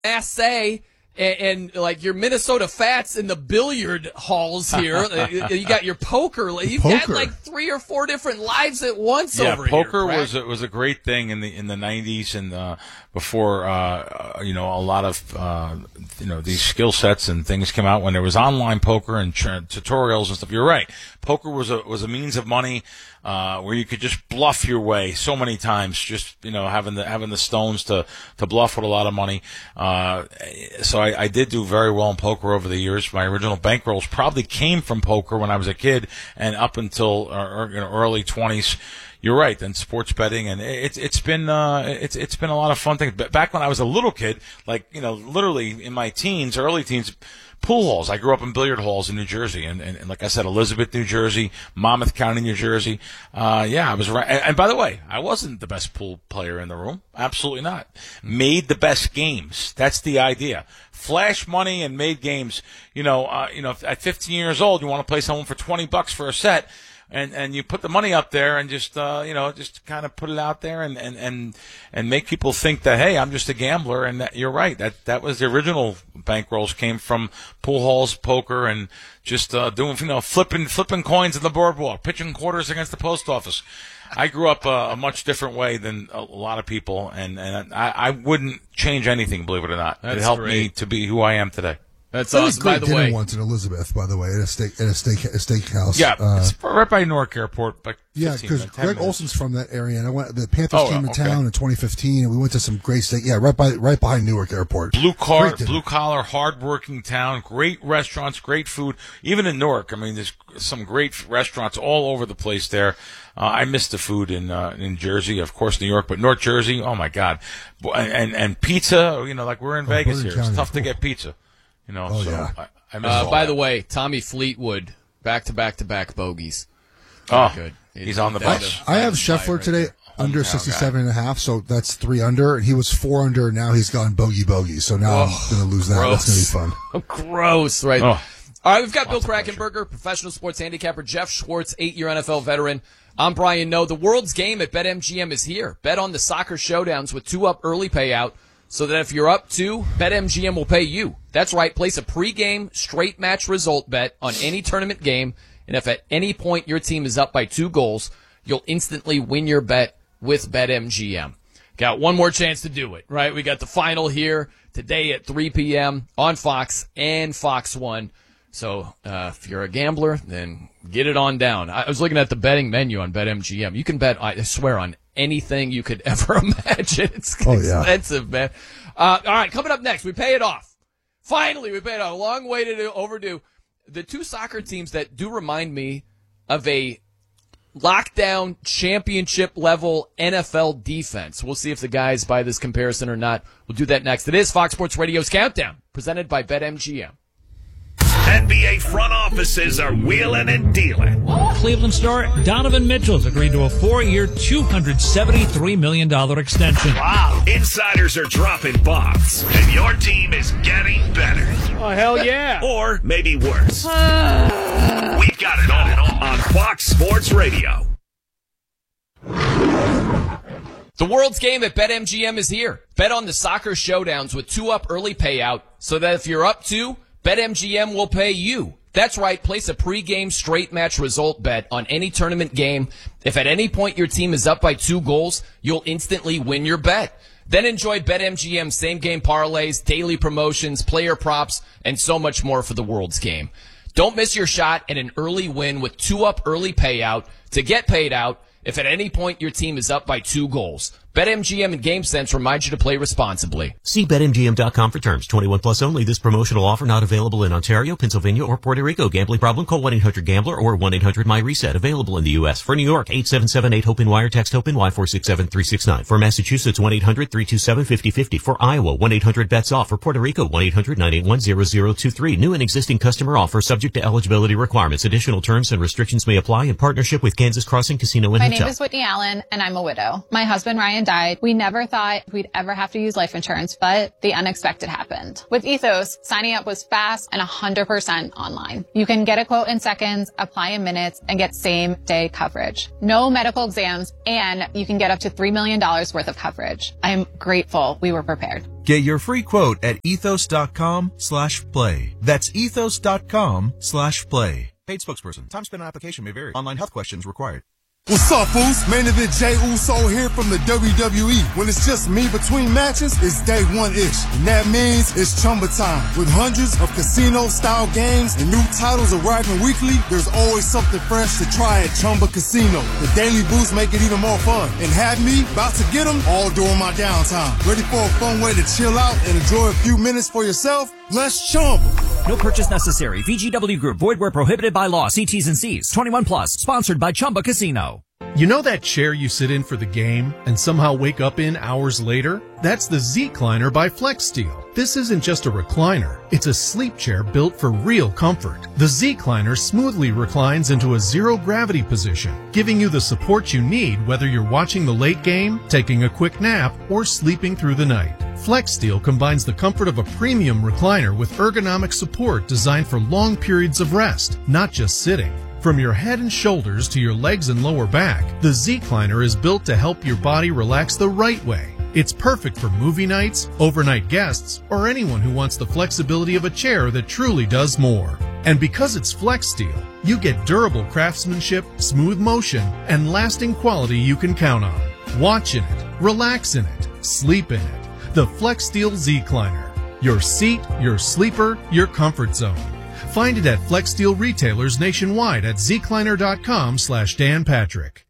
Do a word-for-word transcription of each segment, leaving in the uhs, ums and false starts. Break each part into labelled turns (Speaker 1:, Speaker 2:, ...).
Speaker 1: Assay and, and like your Minnesota Fats in the billiard halls here. You got your poker. You've
Speaker 2: poker.
Speaker 1: got like three or four different lives at once
Speaker 3: yeah,
Speaker 1: over
Speaker 3: poker
Speaker 1: here.
Speaker 3: was a, was a great thing in the in the nineties and uh, before uh, you know a lot of uh, you know these skill sets and things came out when there was online poker and t- tutorials and stuff. You're right. Poker was a was a means of money uh, where you could just bluff your way so many times. Just you know having the having the stones to, to bluff with a lot of money. Uh, so I, I did do very well in poker over the years. My original bankrolls probably came from poker when I was a kid and up until uh, you know, early twenties. You're right. And sports betting, and it's it's been uh, it's it's been a lot of fun things. But back when I was a little kid, like you know, literally in my teens, early teens, pool halls. I grew up in billiard halls in New Jersey, and, and, and like I said, Elizabeth, New Jersey, Monmouth County, New Jersey. Uh, yeah, I was right. And, and by the way, I wasn't the best pool player in the room. Absolutely not. Made the best games. That's the idea. Flash money and made games. You know, uh, you know, at fifteen years old, you want to play someone for twenty bucks for a set. And, and you put the money up there and just, uh, you know, just kind of put it out there and, and, and, and make people think that, hey, I'm just a gambler. And that, you're right. That, that was the original bankrolls came from pool halls, poker, and just, uh, doing, you know, flipping, flipping coins in the boardwalk, pitching quarters against the post office. I grew up a, a much different way than a lot of people. And, and I, I wouldn't change anything, believe it or not.
Speaker 1: That's
Speaker 3: it helped
Speaker 1: great.
Speaker 3: me to be who I am today.
Speaker 1: That's
Speaker 2: That was
Speaker 1: awesome. By
Speaker 2: great
Speaker 1: the
Speaker 2: dinner
Speaker 1: way,
Speaker 2: once in Elizabeth, by the way, at a steak at a steak a steakhouse.
Speaker 3: Yeah,
Speaker 2: uh,
Speaker 3: it's right by Newark Airport. Like
Speaker 2: yeah, because Greg
Speaker 3: minutes.
Speaker 2: Olson's from that area, and I went. The Panthers
Speaker 3: Oh,
Speaker 2: came to
Speaker 3: okay.
Speaker 2: town in twenty fifteen, and we went to some great steak. Yeah, right by right behind Newark Airport.
Speaker 3: Blue car,
Speaker 2: Great dinner.
Speaker 3: blue collar, hardworking town. Great restaurants, great food. Even in Newark, I mean, there's some great restaurants all over the place there. Uh, I miss the food in uh, in Jersey, of course, New York, but North Jersey. Oh my God, and and, and pizza. You know, like we're in
Speaker 2: Oh,
Speaker 3: Vegas
Speaker 2: Bergen
Speaker 3: here. It's
Speaker 2: County.
Speaker 3: tough to get pizza. You know,
Speaker 2: Oh,
Speaker 3: so
Speaker 2: yeah.
Speaker 3: I, I miss
Speaker 1: uh,
Speaker 3: all
Speaker 1: by
Speaker 3: that.
Speaker 1: the way, Tommy Fleetwood, back to back to back bogeys.
Speaker 3: Oh,
Speaker 1: Good.
Speaker 3: he's on the
Speaker 1: That's
Speaker 3: bus.
Speaker 1: a-
Speaker 2: I have
Speaker 1: that's a
Speaker 2: Scheffler
Speaker 1: right
Speaker 2: today
Speaker 1: there.
Speaker 2: under
Speaker 3: Hometown
Speaker 2: sixty-seven and a half, so that's three under. And he was four under, now he's gone bogey bogey. So now
Speaker 1: Oh,
Speaker 2: I'm going to lose that.
Speaker 1: gross.
Speaker 2: That's going to be fun.
Speaker 1: Gross, right?
Speaker 3: Oh.
Speaker 1: All right, we've got Bill
Speaker 3: Lots of pressure.
Speaker 1: Krakenberger, professional sports handicapper, Jeff Schwartz, eight-year N F L veteran. I'm Brian Noe. The world's game at BetMGM is here. Bet on the soccer showdowns with two up early payout, so that if you're up two, BetMGM will pay you. That's right. Place a pregame straight match result bet on any tournament game, and if at any point your team is up by two goals, you'll instantly win your bet with BetMGM. Got one more chance to do it, right? We got the final here today at three p.m. on Fox and Fox one. So uh, if you're a gambler, then get it on down. I was looking at the betting menu on BetMGM. You can bet, I swear, on anything you could ever imagine. It's
Speaker 2: Oh, yeah.
Speaker 1: expensive, man. Uh, all right, coming up next, we pay it off. Finally, we pay it off. A long way to do, overdue. The two soccer teams that do remind me of a lockdown championship level N F L defense. We'll see if the guys buy this comparison or not. We'll do that next. It is Fox Sports Radio's Countdown, presented by BetMGM.
Speaker 4: N B A front offices are wheeling and dealing.
Speaker 5: Cleveland star Donovan Mitchell's agreed to a four-year, two hundred seventy-three million dollars extension.
Speaker 4: Wow. Insiders are dropping bombs, and your team is getting better.
Speaker 5: Oh, hell yeah.
Speaker 4: Or maybe worse. We've got it all on Fox Sports Radio.
Speaker 1: The world's game at BetMGM is here. Bet on the soccer showdowns with two up early payout, so that if you're up two, BetMGM will pay you. That's right. Place a pregame straight match result bet on any tournament game. If at any point your team is up by two goals, you'll instantly win your bet. Then enjoy BetMGM same-game parlays, daily promotions, player props, and so much more for the world's game. Don't miss your shot at an early win with two up early payout to get paid out if at any point your team is up by two goals. BetMGM and GameSense remind you to play responsibly.
Speaker 6: See Bet M G M dot com for terms. twenty-one plus only. This promotional offer not available in Ontario, Pennsylvania, or Puerto Rico. Gambling problem? Call one eight hundred gambler or one eight hundred my reset. Available in the U S. For New York, eight seven seven eight HOPE wire. Text HOPE Y four six seven three six nine. For Massachusetts, one eight hundred three two seven five zero five zero. For Iowa, one eight hundred bets off. For Puerto Rico, one eight hundred nine eight one zero zero two three. New and existing customer offer subject to eligibility requirements. Additional terms and restrictions may apply in partnership with Kansas Crossing Casino and
Speaker 7: My
Speaker 6: Hotel.
Speaker 7: name is Whitney Allen, and I'm a widow. My husband, Ryan Brian died, we never thought we'd ever have to use life insurance, but the unexpected happened. With Ethos, signing up was fast and one hundred percent online. You can get a quote in seconds, apply in minutes, and get same-day coverage. No medical exams, and you can get up to three million dollars worth of coverage. I am grateful we were prepared.
Speaker 8: Get your free quote at ethos.com slash play. That's ethos.com slash play. Paid spokesperson. Time spent on application may vary. Online health questions required.
Speaker 9: What's up, Foos? Main Event Jey Uso here from the W W E. When it's just me between matches, it's day one-ish. And that means it's Chumba time. With hundreds of casino-style games and new titles arriving weekly, there's always something fresh to try at Chumba Casino. The daily boosts make it even more fun. And have me about to get them all during my downtime. Ready for a fun way to chill out and enjoy a few minutes for yourself? Let's Chumba.
Speaker 10: No purchase necessary. V G W Group. Void where prohibited by law. See T's and C's. twenty-one plus. Sponsored by Chumba Casino.
Speaker 11: You know that chair you sit in for the game and somehow wake up in hours later? That's the Z-Cliner by FlexSteel. This isn't just a recliner. It's a sleep chair built for real comfort. The Z-Cliner smoothly reclines into a zero-gravity position, giving you the support you need whether you're watching the late game, taking a quick nap, or sleeping through the night. FlexSteel combines the comfort of a premium recliner with ergonomic support designed for long periods of rest, not just sitting. From your head and shoulders to your legs and lower back, the Z-Cliner is built to help your body relax the right way. It's perfect for movie nights, overnight guests, or anyone who wants the flexibility of a chair that truly does more. And because it's FlexSteel, you get durable craftsmanship, smooth motion, and lasting quality you can count on. Watch in it, relax in it, sleep in it. The FlexSteel Z-Cliner. Your seat, your sleeper, your comfort zone. Find it at FlexSteel retailers nationwide at zcliner.com slash Dan Patrick.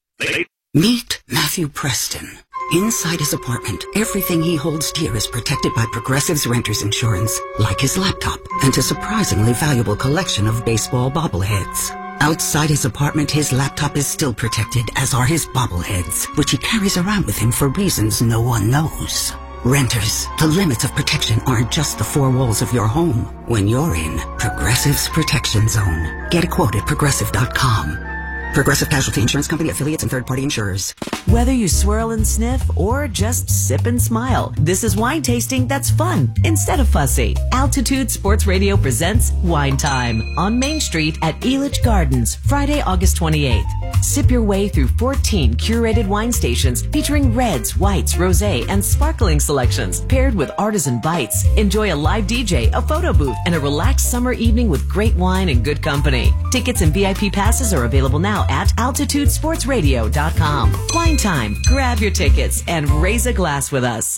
Speaker 12: Meet Matthew Preston. Inside his apartment, everything he holds dear is protected by Progressive's Renter's Insurance, like his laptop and a surprisingly valuable collection of baseball bobbleheads. Outside his apartment, his laptop is still protected, as are his bobbleheads, which he carries around with him for reasons no one knows. Renters, the limits of protection aren't just the four walls of your home. When you're in Progressive's Protection Zone, get a quote at progressive dot com. Progressive Casualty Insurance Company, affiliates, and third-party insurers.
Speaker 13: Whether you swirl and sniff or just sip and smile, this is wine tasting that's fun instead of fussy. Altitude Sports Radio presents Wine Time on Main Street at Elitch Gardens, Friday, August twenty-eighth. Sip your way through fourteen curated wine stations featuring reds, whites, rosé, and sparkling selections paired with artisan bites. Enjoy a live D J, a photo booth, and a relaxed summer evening with great wine and good company. Tickets and V I P passes are available now at altitude sports radio dot com. Wine Time. Grab your tickets and raise a glass with us.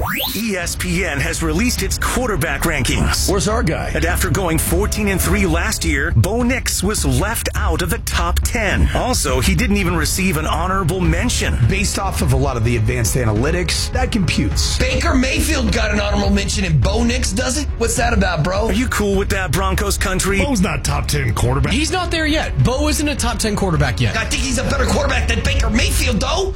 Speaker 4: E S P N has released its quarterback rankings.
Speaker 14: Where's our guy?
Speaker 4: And after going fourteen and three last year, Bo Nix was left out of the top ten. Also, he didn't even receive an honorable mention.
Speaker 14: Based off of a lot of the advanced analytics, that computes.
Speaker 15: Baker Mayfield got an honorable mention and Bo Nix doesn't? What's that about, bro?
Speaker 4: Are you cool with that, Broncos country?
Speaker 14: Bo's not top ten quarterback.
Speaker 15: He's not there yet. Bo isn't a top ten quarterback yet. I think he's a better quarterback than Baker Mayfield, though.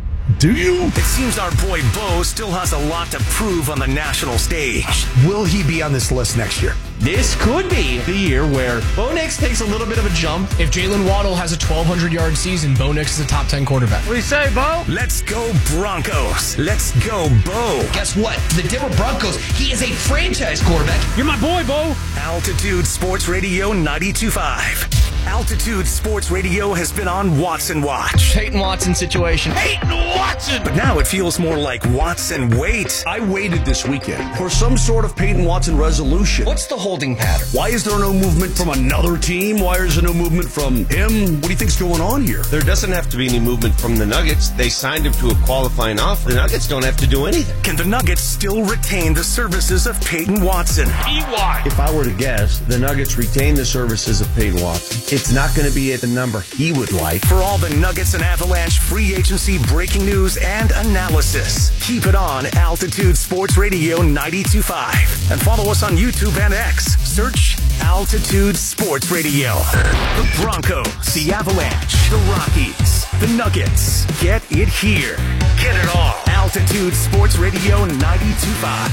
Speaker 14: Do you?
Speaker 4: It seems our boy Bo still has a lot to prove on the national stage.
Speaker 14: Will he be on this list next year?
Speaker 15: This could be the year where Bo Nix takes a little bit of a jump. If Jalen Waddle has a twelve hundred yard season, Bo Nix is a top ten quarterback.
Speaker 14: What do you say, Bo?
Speaker 4: Let's go Broncos. Let's go Bo.
Speaker 15: Guess what? The Denver Broncos, he is a franchise quarterback.
Speaker 14: You're my boy, Bo.
Speaker 4: Altitude Sports Radio ninety-two point five. Altitude Sports Radio has been on Watson Watch.
Speaker 15: Peyton Watson situation.
Speaker 4: Peyton Watson! But now it feels more like Watson Wait.
Speaker 14: I waited this weekend for some sort of Peyton Watson resolution.
Speaker 15: What's the holding pattern?
Speaker 14: Why is there no movement from another team? Why is there no movement from him? What do you think's going on here?
Speaker 16: There doesn't have to be any movement from the Nuggets. They signed him to a qualifying offer. The Nuggets don't have to do anything.
Speaker 4: Can the Nuggets still retain the services of Peyton Watson?
Speaker 16: E Y. If I were to guess, the Nuggets retain the services of Peyton Watson. It's not going to be at the number he would like.
Speaker 4: For all the Nuggets and Avalanche free agency breaking news and analysis, keep it on Altitude Sports Radio ninety-two point five. And follow us on YouTube and X. Search Altitude Sports Radio. The Broncos, the Avalanche, the Rockies, the Nuggets. Get it here. Get it all. Altitude Sports Radio ninety-two point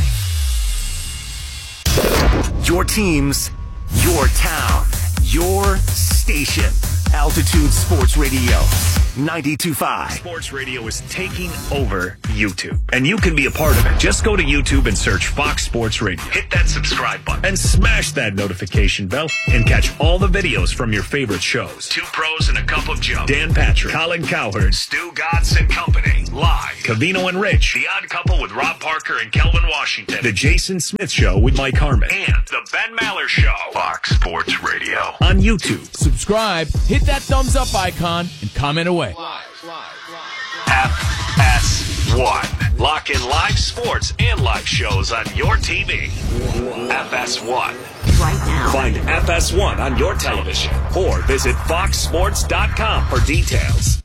Speaker 4: five. Your teams, your town, your station. Altitude Sports Radio ninety-two point five. Sports Radio is taking over YouTube, and you can be a part of it. Just go to YouTube and search Fox Sports Radio. Hit that subscribe button and smash that notification bell and catch all the videos from your favorite shows. Two Pros and a Cup of Joe. Dan Patrick, Colin Cowherd, Stu Godson and Company. Live. Cavino and Rich. The Odd Couple with Rob Parker and Kelvin Washington. The Jason Smith Show with Mike Harmon. And The Ben Maller Show. Fox Sports Radio. On YouTube.
Speaker 17: Subscribe, hit that thumbs up icon, and comment away.
Speaker 4: F S one. Lock in live sports and live shows on your T V. F S one.
Speaker 13: Right now.
Speaker 4: Find F S one on your television or visit fox sports dot com for details.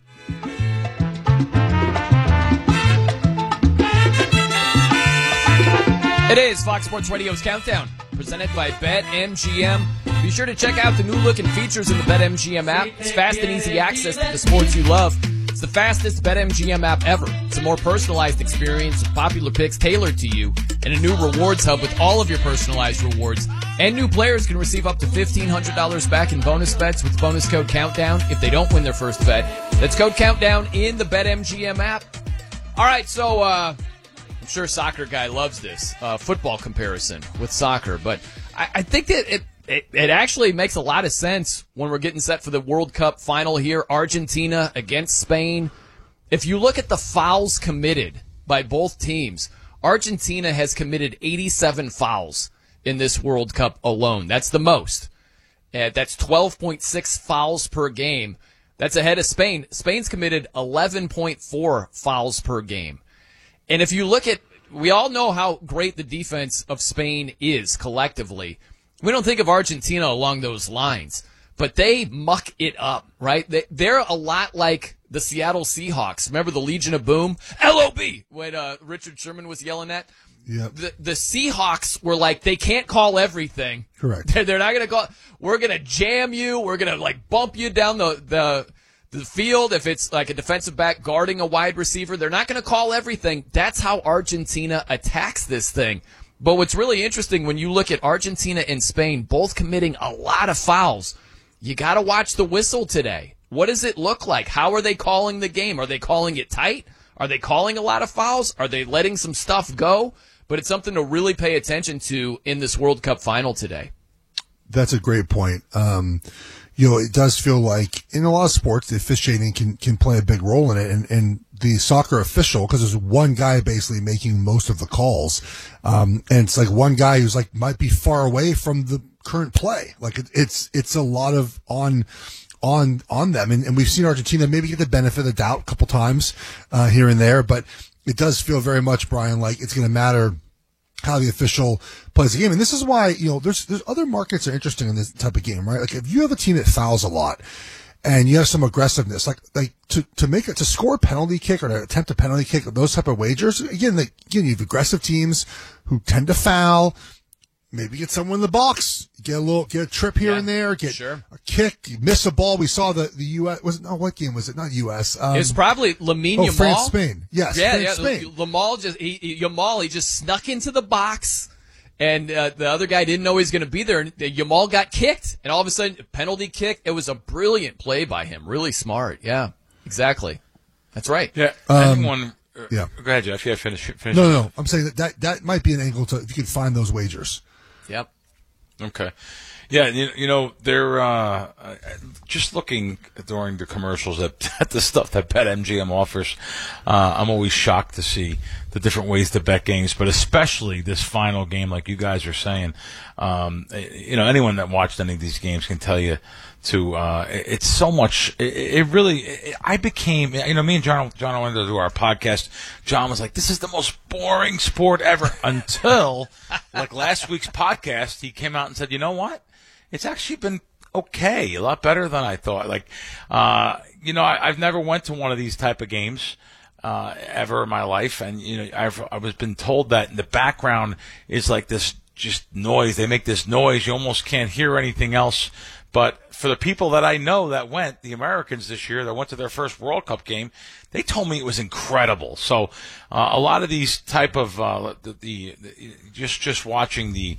Speaker 1: It is Fox Sports Radio's Countdown, presented by BetMGM. Be sure to check out the new look and features in the BetMGM app. It's fast and easy access to the sports you love. It's the fastest BetMGM app ever. It's a more personalized experience with popular picks tailored to you and a new rewards hub with all of your personalized rewards. And new players can receive up to fifteen hundred dollars back in bonus bets with bonus code COUNTDOWN if they don't win their first bet. That's code COUNTDOWN in the BetMGM app. All right, so uh, I'm sure soccer guy loves this uh, football comparison with soccer, but I, I think that it It, it actually makes a lot of sense when we're getting set for the World Cup final here, Argentina against Spain. If you look at the fouls committed by both teams, Argentina has committed eighty-seven fouls in this World Cup alone. That's the most. Uh, that's twelve point six fouls per game. That's ahead of Spain. Spain's committed eleven point four fouls per game. And if you look at, we all know how great the defense of Spain is collectively. We don't think of Argentina along those lines, but they muck it up, right? They, they're a lot like the Seattle Seahawks. Remember the Legion of Boom? L O B, when uh, Richard Sherman was yelling at?
Speaker 2: Yep.
Speaker 1: The, the Seahawks were like, they can't call everything.
Speaker 2: Correct.
Speaker 1: They're, they're not going to call, we're going to jam you. We're going to like bump you down the, the, the field. If it's like a defensive back guarding a wide receiver, they're not going to call everything. That's how Argentina attacks this thing. But what's really interesting when you look at Argentina and Spain both committing a lot of fouls, you got to watch the whistle today. What does it look like? How are they calling the game? Are they calling it tight? Are they calling a lot of fouls? Are they letting some stuff go? But it's something to really pay attention to in this World Cup final today.
Speaker 2: That's a great point. Um, you know, it does feel like in a lot of sports, the officiating can, can play a big role in it. And, and the soccer official, because there's one guy basically making most of the calls. Um, and it's like one guy who's like, might be far away from the current play. Like it, it's, it's a lot of on, on, on them. And, and we've seen Argentina maybe get the benefit of the doubt a couple times, uh, here and there, but it does feel very much, Brian, like it's going to matter how the official plays the game. And this is why, you know, there's, there's other markets that are interesting in this type of game, right? Like if you have a team that fouls a lot and you have some aggressiveness, like, like to, to make it, to score a penalty kick or to attempt a penalty kick, those type of wagers, again, like, again, you have aggressive teams who tend to foul, maybe get someone in the box, get a little, get a trip here
Speaker 1: yeah,
Speaker 2: and there, get
Speaker 1: sure.
Speaker 2: a kick, you miss a ball. We saw the, the U S, was it, no, what game was it? Not U S. Um,
Speaker 1: it was probably Lamine
Speaker 2: oh,
Speaker 1: Yamal.
Speaker 2: France, Spain. Yes,
Speaker 1: yeah,
Speaker 2: France,
Speaker 1: yeah.
Speaker 2: Spain.
Speaker 1: Yamal just, he, he, Yamal, he just snuck into the box. And uh, the other guy didn't know he was going to be there. And Yamal got kicked. And all of a sudden, penalty kick. It was a brilliant play by him. Really smart. Yeah, exactly. That's right.
Speaker 3: Yeah.
Speaker 2: Um,
Speaker 3: Anyone, uh,
Speaker 2: yeah.
Speaker 3: Go ahead, Jeff. Yeah, finish. finish
Speaker 2: No, no, no. I'm saying that, that that might be an angle to, if you could find those wagers.
Speaker 1: Yep.
Speaker 3: Okay. Yeah, you, you know, they're uh, just looking during the commercials at, at the stuff that BetMGM offers. Uh, I'm always shocked to see the different ways to bet games, but especially this final game, like you guys are saying. Um, you know, anyone that watched any of these games can tell you to, uh, it's so much, it, it really, it, I became, you know, me and John, John wanted to do our podcast. John was like, this is the most boring sport ever until, like last week's podcast, he came out and said, you know what? It's actually been okay, a lot better than I thought. Like, uh, you know, I, I've never went to one of these type of games uh, ever in my life, and you know, I've I was been told that in the background is like this just noise. They make this noise, you almost can't hear anything else. But for the people that I know that went, the Americans this year that went to their first World Cup game, they told me it was incredible. So uh, a lot of these type of uh, the, the, the just just watching the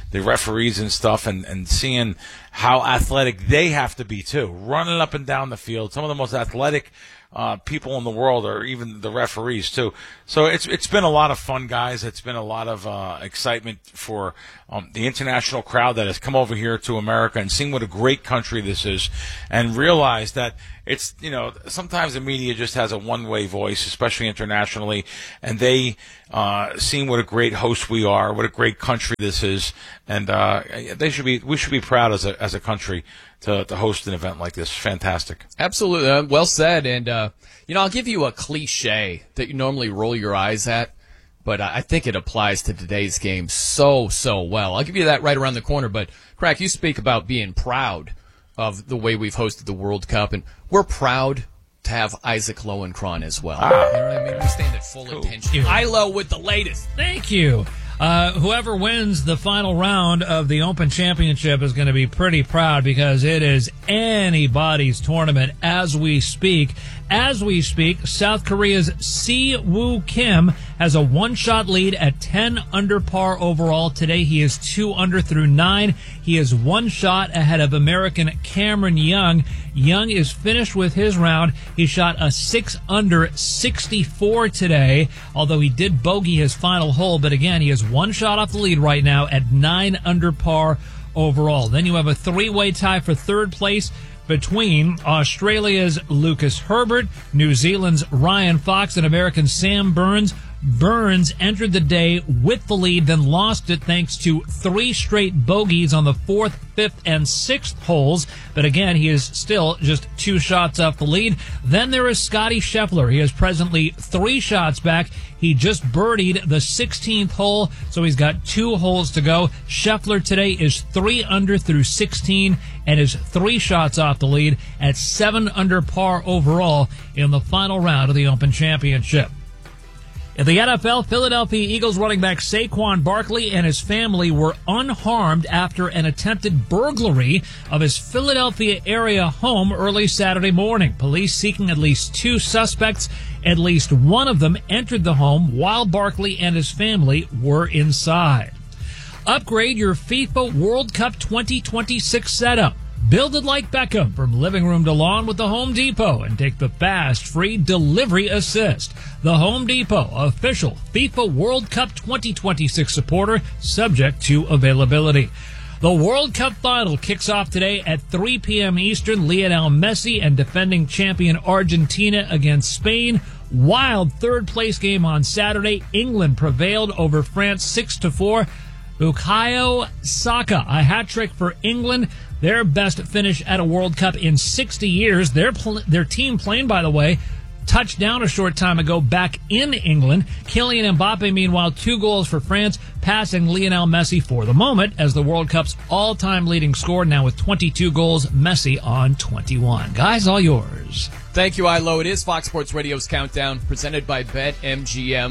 Speaker 3: the referees and stuff, and, and seeing how athletic they have to be too, running up and down the field. Some of the most athletic uh, people in the world, or even the referees too. So it's it's been a lot of fun, guys. It's been a lot of uh, excitement for um, the international crowd that has come over here to America and seen what a great country this is, and realize that it's, you know, sometimes the media just has a one-way voice, especially internationally, and they uh, seen what a great host we are, what a great country this is, and uh, they should be we should be proud as a as a country to to host an event like this. Fantastic.
Speaker 1: Absolutely. Uh, well said. And, uh, you know, I'll give you a cliche that you normally roll your eyes at, but I think it applies to today's game so, so well. I'll give you that right around the corner. But, Crack, you speak about being proud of the way we've hosted the World Cup, and we're proud to have Isaac Lowenkron as well.
Speaker 3: Ah.
Speaker 1: You know what I mean? We stand at full
Speaker 5: Cool.
Speaker 1: attention. Ilo with the latest.
Speaker 5: Thank you. Uh, whoever wins the final round of the Open Championship is going to be pretty proud, because it is anybody's tournament as we speak. As we speak, South Korea's Si Woo Kim has a one-shot lead at ten under par overall. Today he is two under through nine. He is one shot ahead of American Cameron Young. Young is finished with his round. He shot a six under sixty-four today, although he did bogey his final hole. But again, he is one shot off the lead right now at nine under par overall. Then you have a three-way tie for third place between Australia's Lucas Herbert, New Zealand's Ryan Fox, and American Sam Burns. Burns entered the day with the lead, then lost it thanks to three straight bogeys on the fourth, fifth, and sixth holes. But again, he is still just two shots off the lead. Then there is Scotty Scheffler. He is presently three shots back. He just birdied the sixteenth hole, so he's got two holes to go. Scheffler today is three under through sixteen and is three shots off the lead at seven under par overall in the final round of the Open Championship. In the N F L, Philadelphia Eagles running back Saquon Barkley and his family were unharmed after an attempted burglary of his Philadelphia area home early Saturday morning. Police seeking at least two suspects. At least one of them entered the home while Barkley and his family were inside. Upgrade your FIFA World Cup twenty twenty-six setup. Build it like Beckham from living room to lawn with the Home Depot and take the fast, free delivery assist. The Home Depot, official FIFA World Cup twenty twenty-six supporter, subject to availability. The World Cup final kicks off today at three p.m. Eastern. Lionel Messi and defending champion Argentina against Spain. Wild third-place game on Saturday. England prevailed over France six to four. Bukayo Saka, a hat-trick for England. Their best finish at a World Cup in sixty years. Their pl- their team playing, by the way, touched down a short time ago back in England. Kylian Mbappe, meanwhile, two goals for France, passing Lionel Messi for the moment as the World Cup's all-time leading scorer, now with twenty-two goals, Messi on twenty-one. Guys, all yours.
Speaker 1: Thank you, Ilo. It is Fox Sports Radio's Countdown, presented by BetMGM.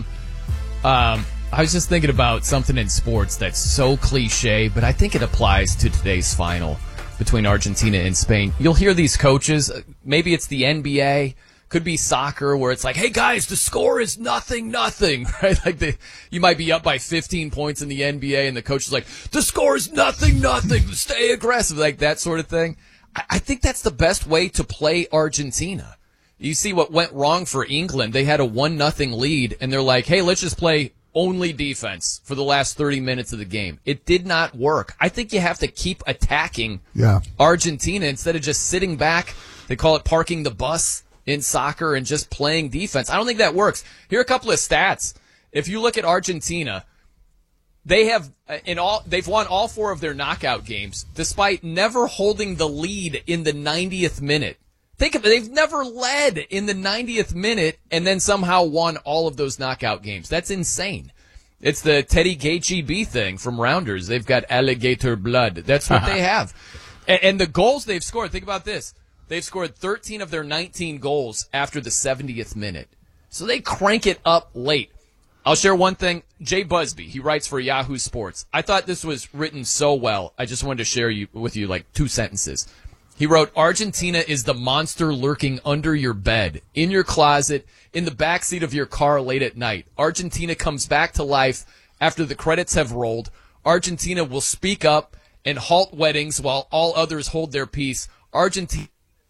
Speaker 1: Um, I was just thinking about something in sports that's so cliche, but I think it applies to today's final between Argentina and Spain. You'll hear these coaches, maybe it's the N B A, could be soccer, where it's like, hey guys, the score is nothing, nothing, right? Like the, you might be up by fifteen points in the N B A and the coach is like, the score is nothing, nothing, stay aggressive, like that sort of thing. I, I think that's the best way to play Argentina. You see what went wrong for England. They had a one nothing lead and they're like, hey, let's just play only defense for the last thirty minutes of the game. It did not work. I think you have to keep attacking
Speaker 2: yeah.
Speaker 1: Argentina instead of just sitting back. They call it parking the bus in soccer and just playing defense. I don't think that works. Here are a couple of stats. If you look at Argentina, they have in all they've won all four of their knockout games despite never holding the lead in the ninetieth minute. Think of it. They've never led in the ninetieth minute and then somehow won all of those knockout games. That's insane. It's the Teddy Gaethje B thing from Rounders. They've got alligator blood. That's what they have. And, and the goals they've scored, think about this. They've scored thirteen of their nineteen goals after the seventieth minute. So they crank it up late. I'll share one thing. Jay Busby, he writes for Yahoo Sports. I thought this was written so well. I just wanted to share you with you like two sentences. He wrote, Argentina is the monster lurking under your bed, in your closet, in the backseat of your car late at night. Argentina comes back to life after the credits have rolled. Argentina will speak up and halt weddings while all others hold their peace. Argentina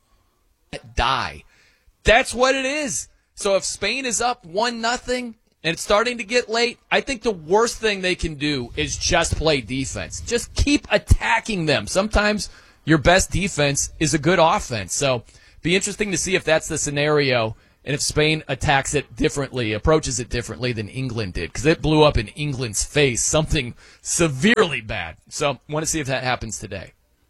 Speaker 1: die. That's what it is. So if Spain is up one nothing and it's starting to get late, I think the worst thing they can do is just play defense. Just keep attacking them. Sometimes your best defense is a good offense. So be interesting to see if that's the scenario and if Spain attacks it differently, approaches it differently than England did, because it blew up in England's face, something severely bad. So want to see if that happens today.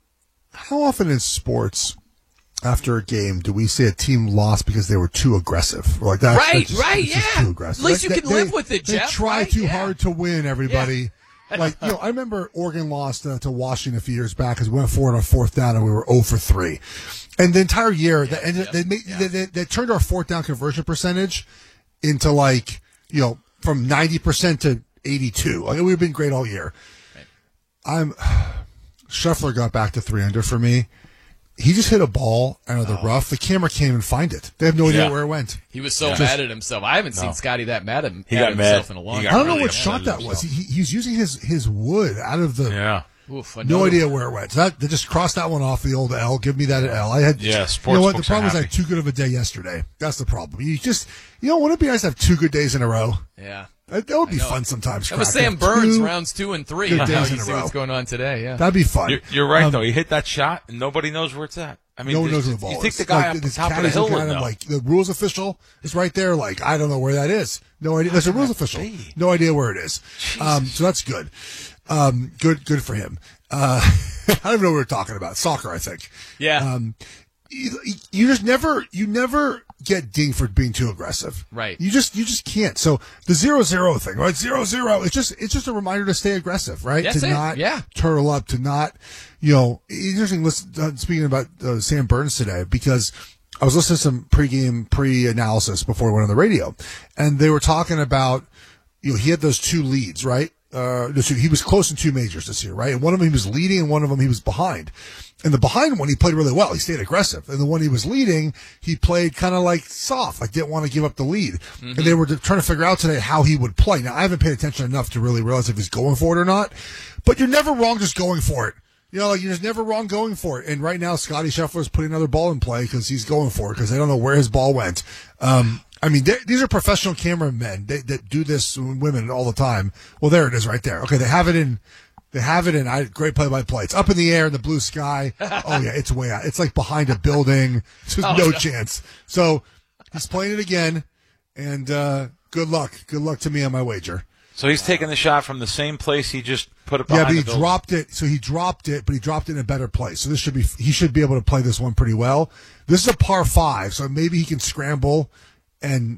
Speaker 2: How often in sports, after a game, do we say a team lost because they were too aggressive? Like that,
Speaker 1: right,
Speaker 2: just,
Speaker 1: right,
Speaker 2: yeah.
Speaker 1: yeah.
Speaker 2: Too aggressive.
Speaker 1: At least
Speaker 2: like,
Speaker 1: you can
Speaker 2: they,
Speaker 1: live with it,
Speaker 2: they
Speaker 1: Jeff.
Speaker 2: They try
Speaker 1: right?
Speaker 2: too
Speaker 1: yeah.
Speaker 2: hard to win, everybody.
Speaker 1: Yeah.
Speaker 2: Like, you know, I remember Oregon lost uh, to Washington a few years back because we went forward on fourth down and we were zero for three. And the entire year,
Speaker 1: Yeah,
Speaker 2: they,
Speaker 1: yeah,
Speaker 2: they, made,
Speaker 1: yeah.
Speaker 2: they, they, they turned our fourth down conversion percentage into like, you know, from ninety percent to eighty-two. Like, we've been great all year.
Speaker 1: Right.
Speaker 2: I'm Scheffler got back to three under for me. He just hit a ball out of the
Speaker 1: Oh.
Speaker 2: rough. The camera came and find it. They have no idea
Speaker 3: Yeah.
Speaker 2: where it went.
Speaker 1: He was so
Speaker 3: Yeah.
Speaker 1: mad at himself. I haven't
Speaker 3: No.
Speaker 1: seen Scotty that mad at, him,
Speaker 3: He
Speaker 1: at
Speaker 3: got
Speaker 1: himself
Speaker 3: mad.
Speaker 1: in a long
Speaker 3: He
Speaker 1: time.
Speaker 3: got
Speaker 2: I don't know
Speaker 3: really
Speaker 2: what
Speaker 3: upset
Speaker 2: shot
Speaker 3: at
Speaker 2: that was. He, he he was using his, his wood out of the.
Speaker 3: Yeah.
Speaker 1: Oof,
Speaker 2: No
Speaker 1: another-
Speaker 2: idea where it went. So that, they just crossed that one off the old L. Give me that L. I had.
Speaker 3: Yeah,
Speaker 2: You
Speaker 3: sports
Speaker 2: know what? The
Speaker 3: books are
Speaker 2: problem is I
Speaker 3: happy.
Speaker 2: had too good of a day yesterday. That's the problem. You just, you know, wouldn't it be nice to have two good days in a row?
Speaker 1: Yeah.
Speaker 2: That, that would be
Speaker 1: I know.
Speaker 2: fun sometimes.
Speaker 1: That was
Speaker 2: Crack.
Speaker 1: Sam
Speaker 2: Have
Speaker 1: Burns,
Speaker 2: two
Speaker 1: rounds two and three.
Speaker 2: good
Speaker 1: Now
Speaker 2: days
Speaker 1: you
Speaker 2: in a
Speaker 1: see
Speaker 2: row.
Speaker 1: what's going on today. Yeah.
Speaker 2: That'd be fun.
Speaker 3: You're, you're right,
Speaker 2: Um,
Speaker 3: though. You hit that shot, and nobody knows where it's at. I mean,
Speaker 2: no one
Speaker 3: there's-
Speaker 2: knows where the ball
Speaker 3: you think
Speaker 2: is.
Speaker 3: the guy
Speaker 2: Like,
Speaker 3: up the
Speaker 2: this
Speaker 3: top of the
Speaker 2: caddy's
Speaker 3: hill
Speaker 2: looking
Speaker 3: would
Speaker 2: at him
Speaker 3: know.
Speaker 2: like the rules official is right there. Like, I don't know where that is. No idea. There's a rules official.
Speaker 3: be?
Speaker 2: No idea where it is. Um, so that's good. Um, good, good for him. Uh, I don't even know what we're talking about. Soccer, I think.
Speaker 1: Yeah.
Speaker 2: Um, you, you just never, you never get dinged for being too aggressive.
Speaker 1: Right.
Speaker 2: You just, you just can't. So the zero zero thing, right? Zero zero. It's just, it's just a reminder to stay aggressive, right?
Speaker 1: That's
Speaker 2: to
Speaker 1: it.
Speaker 2: not
Speaker 1: Yeah.
Speaker 2: turtle up, to not, you know, interesting. Listen, uh, speaking about uh, Sam Burns today, because I was listening to some pregame pre-analysis before we went on the radio, and they were talking about, you know, he had those two leads, right? Uh, no, so he was close in two majors this year, right? And one of them he was leading, and one of them he was behind. And the behind one, he played really well. He stayed aggressive. And the one he was leading, he played kind of like soft, like didn't want to give up the lead.
Speaker 1: Mm-hmm.
Speaker 2: And they were trying to figure out today how he would play. Now, I haven't paid attention enough to really realize if he's going for it or not. But you're never wrong just going for it. You know, like you're just never wrong going for it. And right now, Scotty Scheffler is putting another ball in play because he's going for it because they don't know where his ball went. Um, I mean, they, these are professional cameramen they, that do this, women all the time. Well, there it is right there. Okay, they have it in, they have it in, I, great play-by-play. It's up in the air in the blue sky. Oh, yeah, it's way out. It's like behind a building. There's
Speaker 1: Oh,
Speaker 2: no
Speaker 1: no.
Speaker 2: chance. So he's playing it again, and uh, good luck. Good luck to me on my wager.
Speaker 3: So he's taking the shot from the same place he just put it
Speaker 2: Yeah,
Speaker 3: behind
Speaker 2: but he
Speaker 3: the building.
Speaker 2: dropped it. So he dropped it, but he dropped it in a better place. So this should be, he should be able to play this one pretty well. This is a par five, so maybe he can scramble and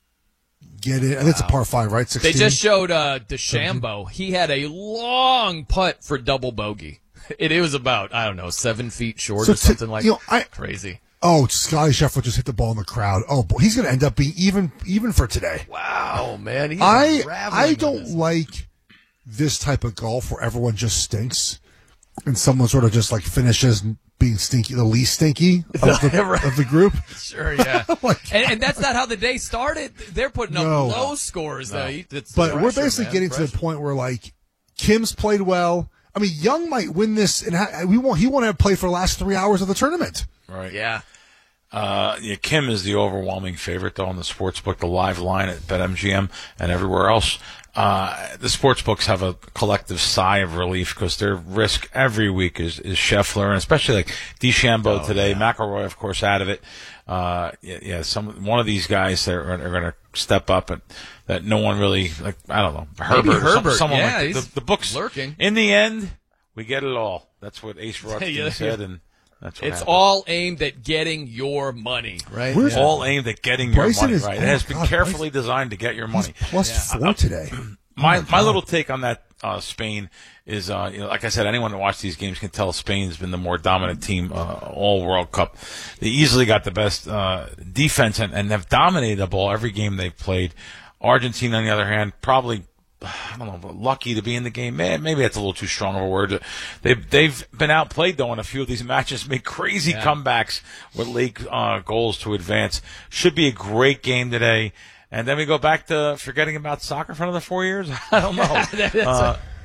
Speaker 2: get it. I think it's a par five, right?
Speaker 1: They
Speaker 2: sixteen.
Speaker 1: just showed uh, DeChambeau. He had a long putt for double bogey. It, it was about, I don't know, seven feet short
Speaker 2: So
Speaker 1: or
Speaker 2: to-
Speaker 1: something like
Speaker 2: you know, I-
Speaker 1: crazy.
Speaker 2: Oh, Scotty Scheffler just hit the ball in the crowd. Oh, boy, he's going to end up being even, even for today.
Speaker 1: Wow, man. He's
Speaker 2: I,
Speaker 1: unraveling
Speaker 2: I
Speaker 1: with
Speaker 2: don't
Speaker 1: this.
Speaker 2: like this type of golf where everyone just stinks and someone sort of just like finishes being stinky, the least stinky of the,
Speaker 1: Right.
Speaker 2: of the group.
Speaker 1: Sure, yeah.
Speaker 2: Like-
Speaker 1: and, and that's not how the day started. They're putting up
Speaker 2: No.
Speaker 1: low scores, though. It's
Speaker 2: But
Speaker 1: pressure,
Speaker 2: we're basically
Speaker 1: man,
Speaker 2: getting to
Speaker 1: pressure.
Speaker 2: the point where like Kim's played well. I mean, Young might win this, and ha- we won't. He won't have played for the last three hours of the tournament.
Speaker 3: Right.
Speaker 1: Yeah.
Speaker 3: Uh, yeah, Kim is the overwhelming favorite, though, in the sports book, the live line at BetMGM and everywhere else. Uh, the sports books have a collective sigh of relief because their risk every week is, is Scheffler, and especially like DeChambeau
Speaker 1: Oh,
Speaker 3: today.
Speaker 1: yeah.
Speaker 3: McIlroy, of course, out of it. Uh, yeah, yeah, some one of these guys that are, are going to step up and that no one really like. I don't know, Herbert, or some-
Speaker 1: Herbert,
Speaker 3: someone
Speaker 1: yeah,
Speaker 3: like
Speaker 1: he's
Speaker 3: the, the books.
Speaker 1: lurking.
Speaker 3: In the end, we get it all. That's what Ace Rothstein
Speaker 1: Yeah, yeah.
Speaker 3: said, and that's what
Speaker 1: It's
Speaker 3: happened.
Speaker 1: all aimed at getting your money, right?
Speaker 2: Where's-
Speaker 1: Yeah.
Speaker 3: all aimed at getting your
Speaker 2: Bryson
Speaker 3: money
Speaker 2: is-
Speaker 3: right.
Speaker 2: oh
Speaker 3: It has
Speaker 2: my
Speaker 3: been
Speaker 2: God,
Speaker 3: carefully designed to get your money.
Speaker 2: Plus four today.
Speaker 3: My
Speaker 2: Oh my
Speaker 3: my
Speaker 2: God.
Speaker 3: little take on that uh, Spain is, uh, you know, like I said, anyone that watched these games can tell Spain's been the more dominant team uh, all World Cup. They easily got the best uh, defense and, and have dominated the ball every game they've played. Argentina, on the other hand, probably. I don't know, lucky to be in the game. Man, maybe that's a little too strong of a word. They've they've been outplayed though in a few of these matches. Made crazy
Speaker 1: Yeah.
Speaker 3: comebacks with late uh, goals to advance. Should be a great game today. And then we go back to forgetting about soccer for another four years. I don't know.
Speaker 1: That's
Speaker 3: uh,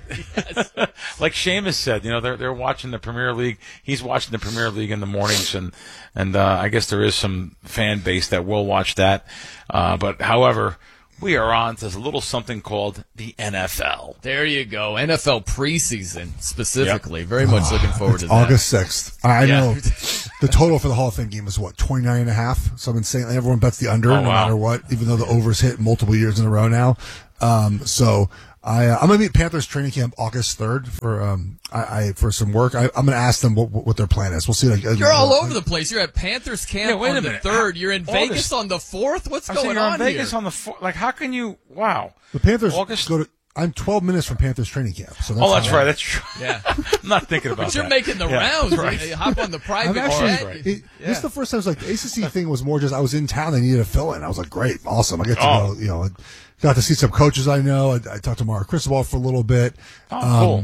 Speaker 1: Yes.
Speaker 3: Like Seamus said, you know, they're they're watching the Premier League. He's watching the Premier League in the mornings, and and uh, I guess there is some fan base that will watch that. Uh, but however, we are on to a little something called the N F L.
Speaker 1: There you go. N F L preseason, specifically.
Speaker 3: Yep.
Speaker 1: Very much looking forward
Speaker 2: It's
Speaker 1: to that.
Speaker 2: August sixth. I
Speaker 1: Yeah.
Speaker 2: know the total for the Hall of Fame game is what, twenty-nine and a half? So I'm insane. Everyone bets the under
Speaker 3: Oh,
Speaker 2: no
Speaker 3: wow.
Speaker 2: matter what, even though the over's hit multiple years in a row now. Um, so I, uh, I'm going to be at Panthers training camp August third for, um, I, I for some work. I, I'm going to ask them what, what their plan is. We'll see. Like,
Speaker 1: You're all over the place. You're at Panthers camp
Speaker 3: Yeah, wait
Speaker 1: on
Speaker 3: a
Speaker 1: the
Speaker 3: minute.
Speaker 1: third. You're in
Speaker 3: August-
Speaker 1: Vegas on the fourth. What's
Speaker 3: I was
Speaker 1: going
Speaker 3: saying, you're
Speaker 1: on
Speaker 3: in Vegas
Speaker 1: here?
Speaker 3: on the four, like how can you? Wow.
Speaker 2: The Panthers
Speaker 3: August-
Speaker 2: go to. I'm twelve minutes from Panthers training camp. So that's
Speaker 3: Oh, that's
Speaker 2: how-
Speaker 3: right. That's true.
Speaker 1: Yeah.
Speaker 3: I'm not thinking about
Speaker 1: But you're
Speaker 3: that.
Speaker 1: making the
Speaker 3: Yeah,
Speaker 1: rounds.
Speaker 3: that's right.
Speaker 1: You hop on the
Speaker 2: I've
Speaker 1: private
Speaker 2: actually,
Speaker 1: jet.
Speaker 3: right.
Speaker 2: it, This is the first time. It's like the A C C thing was more just I was in town. They needed a fill in. I was like, great, awesome. I get to
Speaker 3: Oh.
Speaker 2: go. You know, I got to see some coaches I know. I, I talked to Mark Cristobal for a little bit.
Speaker 3: Oh, cool.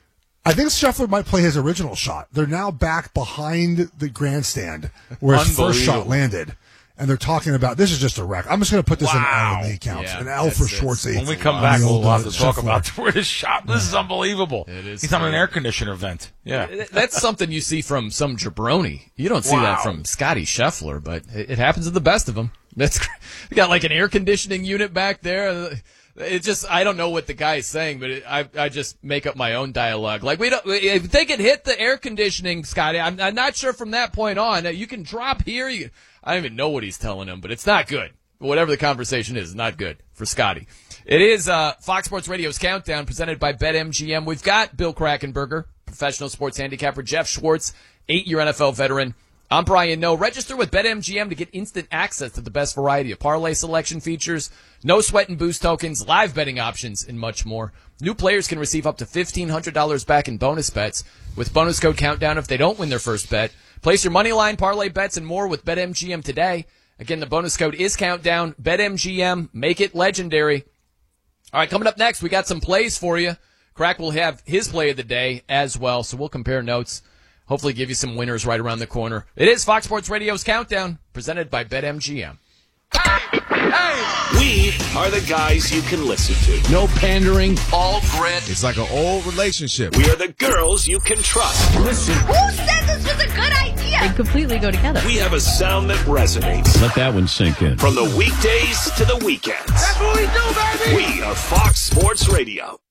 Speaker 2: I think Scheffler might play his original shot. They're now back behind the grandstand where his first shot
Speaker 3: Unbelievable.
Speaker 2: landed. And they're talking about this is just a wreck. I'm just going to put this
Speaker 3: Wow.
Speaker 2: in L in the accounts.
Speaker 1: Yeah,
Speaker 2: An L for
Speaker 1: that's-
Speaker 2: Schwartzy.
Speaker 3: When we come
Speaker 2: on
Speaker 3: back,
Speaker 2: the
Speaker 3: we'll
Speaker 2: old,
Speaker 3: have
Speaker 2: uh,
Speaker 3: to talk
Speaker 2: Scheffler.
Speaker 3: about where this shot. This is unbelievable.
Speaker 1: It is
Speaker 3: He's on an
Speaker 1: true.
Speaker 3: air conditioner vent. Yeah.
Speaker 1: That's something you see from some jabroni. You don't see
Speaker 3: Wow.
Speaker 1: that from Scotty Scheffler, but it, it happens to the best of them. That's cr- you got like an air conditioning unit back there. It just I don't know what the guy is saying, but it, I I just make up my own dialogue. Like we don't if they could hit the air conditioning, Scotty. I'm, I'm not sure from that point on. You can drop here. You, I don't even know what he's telling him, but it's not good. Whatever the conversation is, not good for Scotty. It is uh, Fox Sports Radio's Countdown presented by BetMGM. We've got Bill Krackenberger, professional sports handicapper, Jeff Schwartz, eight-year N F L veteran. I'm Brian No. Register with BetMGM to get instant access to the best variety of parlay selection features, no sweat and boost tokens, live betting options, and much more. New players can receive up to fifteen hundred dollars back in bonus bets with bonus code Countdown if they don't win their first bet. Place your money line, parlay bets, and more with BetMGM today. Again, the bonus code is Countdown. BetMGM. Make it legendary. All right, coming up next, we got some plays for you. Crack will have his play of the day as well, so we'll compare notes. Hopefully give you some winners right around the corner. It is Fox Sports Radio's Countdown, presented by BetMGM.
Speaker 18: We are the guys you can listen to.
Speaker 17: No pandering.
Speaker 18: All grit.
Speaker 19: It's like an old relationship.
Speaker 18: We are the girls you can trust.
Speaker 19: Listen.
Speaker 20: Who said this was a good idea? They completely go together.
Speaker 18: We have a sound that resonates.
Speaker 17: Let that one sink in.
Speaker 18: From the weekdays to the weekends.
Speaker 19: That's what we do, baby.
Speaker 18: We are Fox Sports Radio.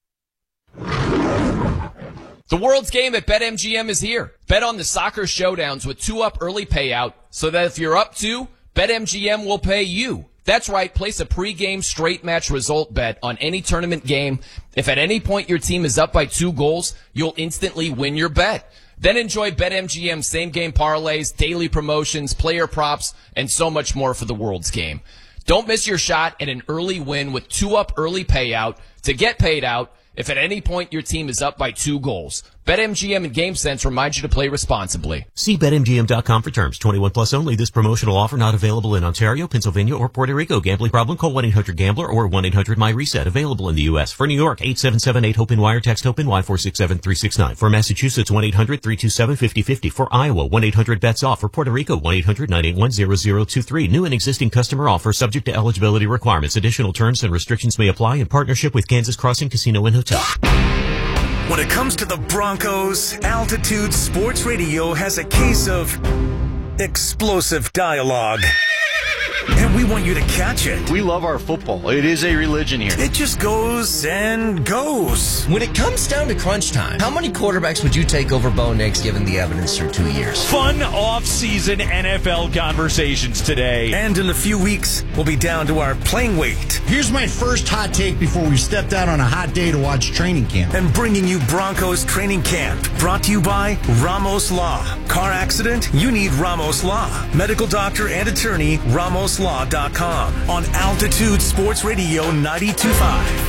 Speaker 1: The world's game at BetMGM is here. Bet on the soccer showdowns with two up early payout so that if you're up two, BetMGM will pay you. That's right. Place a pregame straight match result bet on any tournament game. If at any point your team is up by two goals, you'll instantly win your bet. Then enjoy BetMGM's same game parlays, daily promotions, player props, and so much more for the world's game. Don't miss your shot at an early win with two up early payout to get paid out if at any point your team is up by two goals. BetMGM and GameSense remind you to play responsibly.
Speaker 6: See Bet M G M dot com for terms. twenty-one plus only. This promotional offer not available in Ontario, Pennsylvania, or Puerto Rico. Gambling problem? Call one eight hundred gambler or one eight hundred my reset. Available in the U S. For New York, eight seven seven eight HOPE wire. Text HOPE Y four six seven three six nine. For Massachusetts, one eight hundred three two seven five zero five zero. For Iowa, one eight hundred bets off. For Puerto Rico, one eight hundred nine eight one zero zero two three. New and existing customer offer subject to eligibility requirements. Additional terms and restrictions may apply in partnership with Kansas Crossing Casino and Hotel.
Speaker 4: When it comes to the Broncos, Altitude Sports Radio has a case of explosive dialogue. And we want you to catch it.
Speaker 21: We love our football. It is a religion here.
Speaker 4: It just goes and goes.
Speaker 22: When it comes down to crunch time, how many quarterbacks would you take over Bo Nix given the evidence through two years?
Speaker 23: Fun off-season N F L conversations today.
Speaker 4: And in a few weeks, we'll be down to our playing weight.
Speaker 24: Here's my first hot take before we stepped out on a hot day to watch training camp.
Speaker 4: And bringing you Broncos training camp. Brought to you by Ramos Law. Car accident? You need Ramos Law. Medical doctor and attorney, ramos law dot com. On Altitude Sports Radio ninety-two point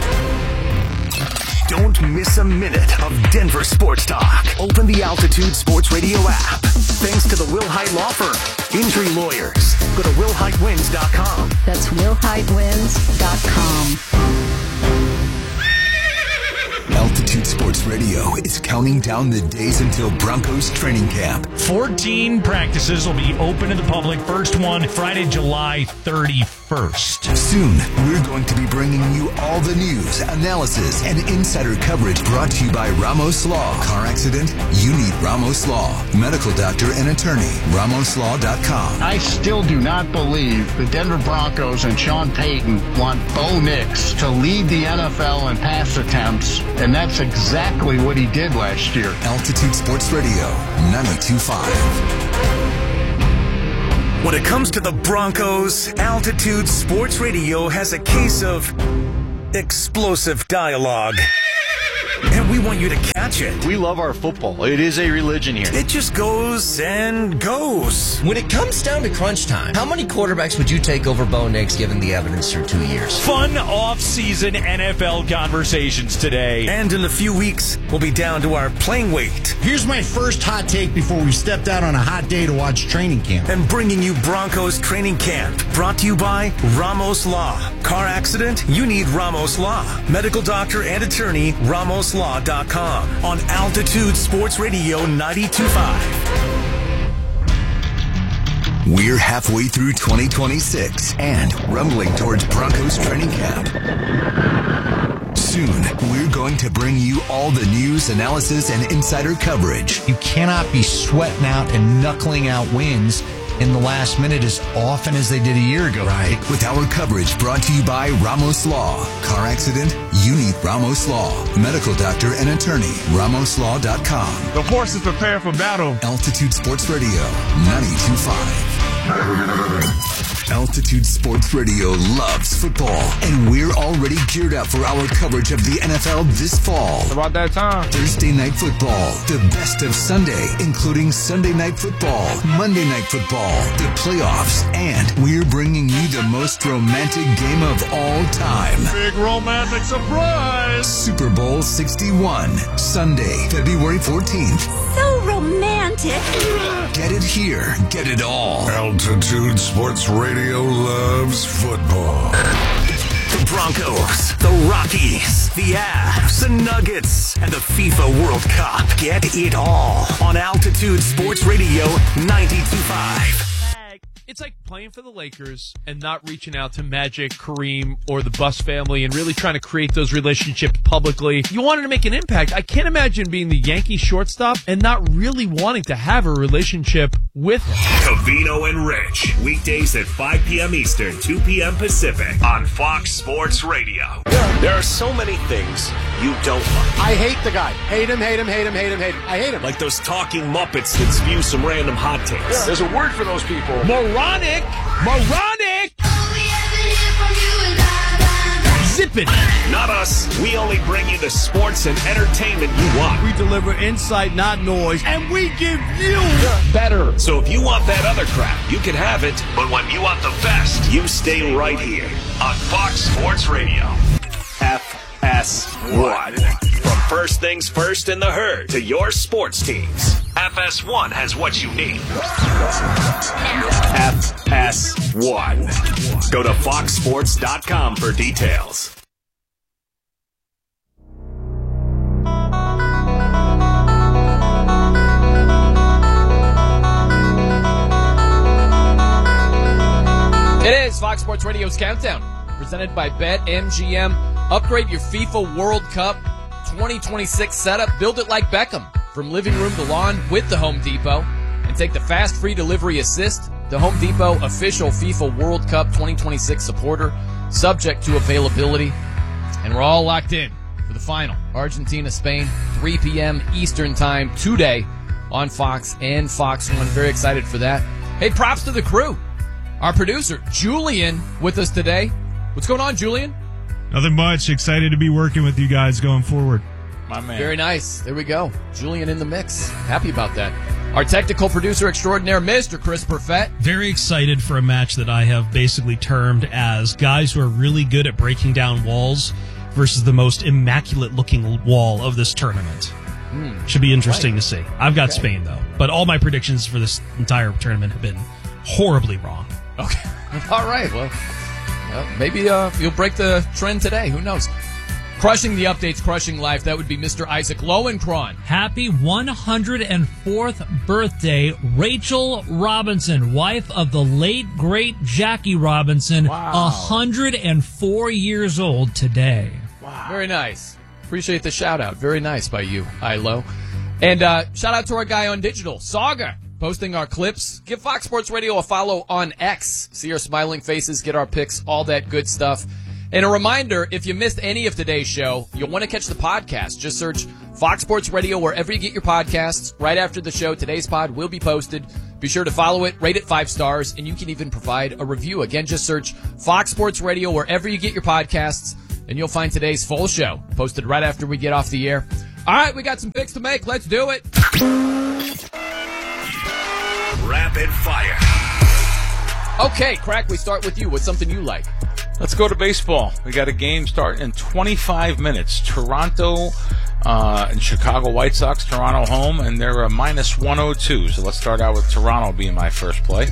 Speaker 4: five. Don't miss a minute of Denver sports talk. Open the Altitude Sports Radio app. Thanks to the Will Hite Law Firm. Injury lawyers. Go to will hite wins dot com.
Speaker 25: That's will hite wins dot com.
Speaker 26: Altitude Sports Radio is counting down the days until Broncos training camp.
Speaker 23: fourteen practices will be open to the public. First one Friday, July thirty-first.
Speaker 24: first.
Speaker 26: Soon, we're going to be bringing you all the news, analysis, and insider coverage brought to you by Ramos Law. Car accident? You need Ramos Law. Medical doctor and attorney. Ramos Law dot com.
Speaker 24: I still do not believe the Denver Broncos and Sean Payton want Bo Nix to lead the N F L in pass attempts, and that's exactly what he did last year.
Speaker 26: Altitude Sports Radio, ninety-two point five.
Speaker 4: When it comes to the Broncos, Altitude Sports Radio has a case of explosive dialogue. And we want you to catch it.
Speaker 21: We love our football. It is a religion here.
Speaker 4: It just goes and goes.
Speaker 22: When it comes down to crunch time, how many quarterbacks would you take over Bo Nix given the evidence through two years?
Speaker 23: Fun off-season N F L conversations today.
Speaker 4: And in a few weeks, we'll be down to our playing weight.
Speaker 24: Here's my first hot take before we stepped out on a hot day to watch training camp.
Speaker 4: And bringing you Broncos training camp. Brought to you by Ramos Law. Car accident? You need Ramos Law. Medical doctor and attorney, Ramos Law dot com. On Altitude Sports Radio ninety-two point five.
Speaker 26: We're halfway through twenty twenty-six and rumbling towards Broncos training camp. Soon, we're going to bring you all the news, analysis, and insider coverage.
Speaker 24: You cannot be sweating out and knuckling out wins in the last minute as often as they did a year ago.
Speaker 26: Right. With our coverage brought to you by Ramos Law. Car accident? You need Ramos Law. Medical doctor and attorney. Ramos Law dot com.
Speaker 19: The horses prepare for battle.
Speaker 26: Altitude Sports Radio, ninety-two point five. Altitude Sports Radio loves football, and we're already geared up for our coverage of the N F L this fall.
Speaker 19: It's about that time.
Speaker 26: Thursday Night Football, the best of Sunday, including Sunday Night Football, Monday Night Football, the playoffs, and we're bringing you the most romantic game of all time.
Speaker 19: Big romantic surprise.
Speaker 26: Super Bowl sixty-one, Sunday, February fourteenth.
Speaker 20: So romantic.
Speaker 26: Get it here, get it all.
Speaker 14: Altitude Sports Radio loves football.
Speaker 4: The Broncos, the Rockies, the Avs, the Nuggets, and the FIFA World Cup. Get it all on Altitude Sports Radio ninety-two point five.
Speaker 7: It's like playing for the Lakers and not reaching out to Magic, Kareem, or the Buss family and really trying to create those relationships publicly. You wanted to make an impact. I can't imagine being the Yankee shortstop and not really wanting to have a relationship with him.
Speaker 18: Covino and Rich, weekdays at five p.m. Eastern, two p.m. Pacific on Fox Sports Radio. There are so many things you don't like.
Speaker 8: I hate the guy. Hate him, hate him, hate him, hate him, hate him. I hate him.
Speaker 18: Like those talking Muppets that spew some random hot takes.
Speaker 8: Yeah. There's a word for those people.
Speaker 7: Moronic! Moronic! Zippin'!
Speaker 18: Not us. We only bring you the sports and entertainment you want.
Speaker 8: We deliver insight, not noise, and we give you
Speaker 7: better.
Speaker 18: So if you want that other crap, you can have it. But when you want the best, you stay right here on Fox Sports Radio. F S one. From first things first in the herd to your sports teams, F S one has what you need. F S one. Go to fox sports dot com for details.
Speaker 1: It is Fox Sports Radio's Countdown, presented by BetMGM. Upgrade your FIFA World Cup twenty twenty-six setup. Build it like Beckham, from living room to lawn with the Home Depot. And take the fast free delivery assist, the Home Depot official FIFA World Cup twenty twenty-six supporter, subject to availability. And we're all locked in for the final. Argentina, Spain, three p.m. Eastern time today on Fox and Fox one. Very excited for that. Hey, props to the crew. Our producer, Julian, with us today. What's going on, Julian?
Speaker 9: Nothing much. Excited to be working with you guys going forward.
Speaker 3: My man.
Speaker 1: Very nice. There we go. Julian in the mix. Happy about that. Our technical producer extraordinaire, Mister Chris Perfett.
Speaker 5: Very excited for a match that I have basically termed as guys who are really good at breaking down walls versus the most immaculate-looking wall of this tournament.
Speaker 1: Mm,
Speaker 5: Should be interesting
Speaker 1: right.
Speaker 5: to see. I've got
Speaker 1: okay.
Speaker 5: Spain, though. But all my predictions for this entire tournament have been horribly wrong.
Speaker 1: Okay. All right. Well, well maybe uh, you'll break the trend today. Who knows? Crushing the updates, crushing life. That would be Mister Isaac Lowenkron.
Speaker 5: Happy one hundred fourth birthday, Rachel Robinson, wife of the late, great Jackie Robinson.
Speaker 1: Wow.
Speaker 5: one hundred four years old today.
Speaker 1: Wow. Very nice. Appreciate the shout-out. Very nice by you, Ilo. And uh, shout-out to our guy on digital, Saga, posting our clips. Give Fox Sports Radio a follow on X. See our smiling faces, get our pics, all that good stuff. And a reminder, if you missed any of today's show, you'll want to catch the podcast. Just search Fox Sports Radio wherever you get your podcasts. Right after the show, today's pod will be posted. Be sure to follow it, rate it five stars, and you can even provide a review. Again, just search Fox Sports Radio wherever you get your podcasts, and you'll find today's full show posted right after we get off the air. All right, we got some picks to make. Let's do it.
Speaker 18: Rapid fire.
Speaker 1: Okay, Crack, we start with you. What's something you like?
Speaker 3: Let's go to baseball. We got a game starting in twenty-five minutes. Toronto uh, and Chicago White Sox. Toronto home, and they're a minus one oh two. So let's start out with Toronto being my first play.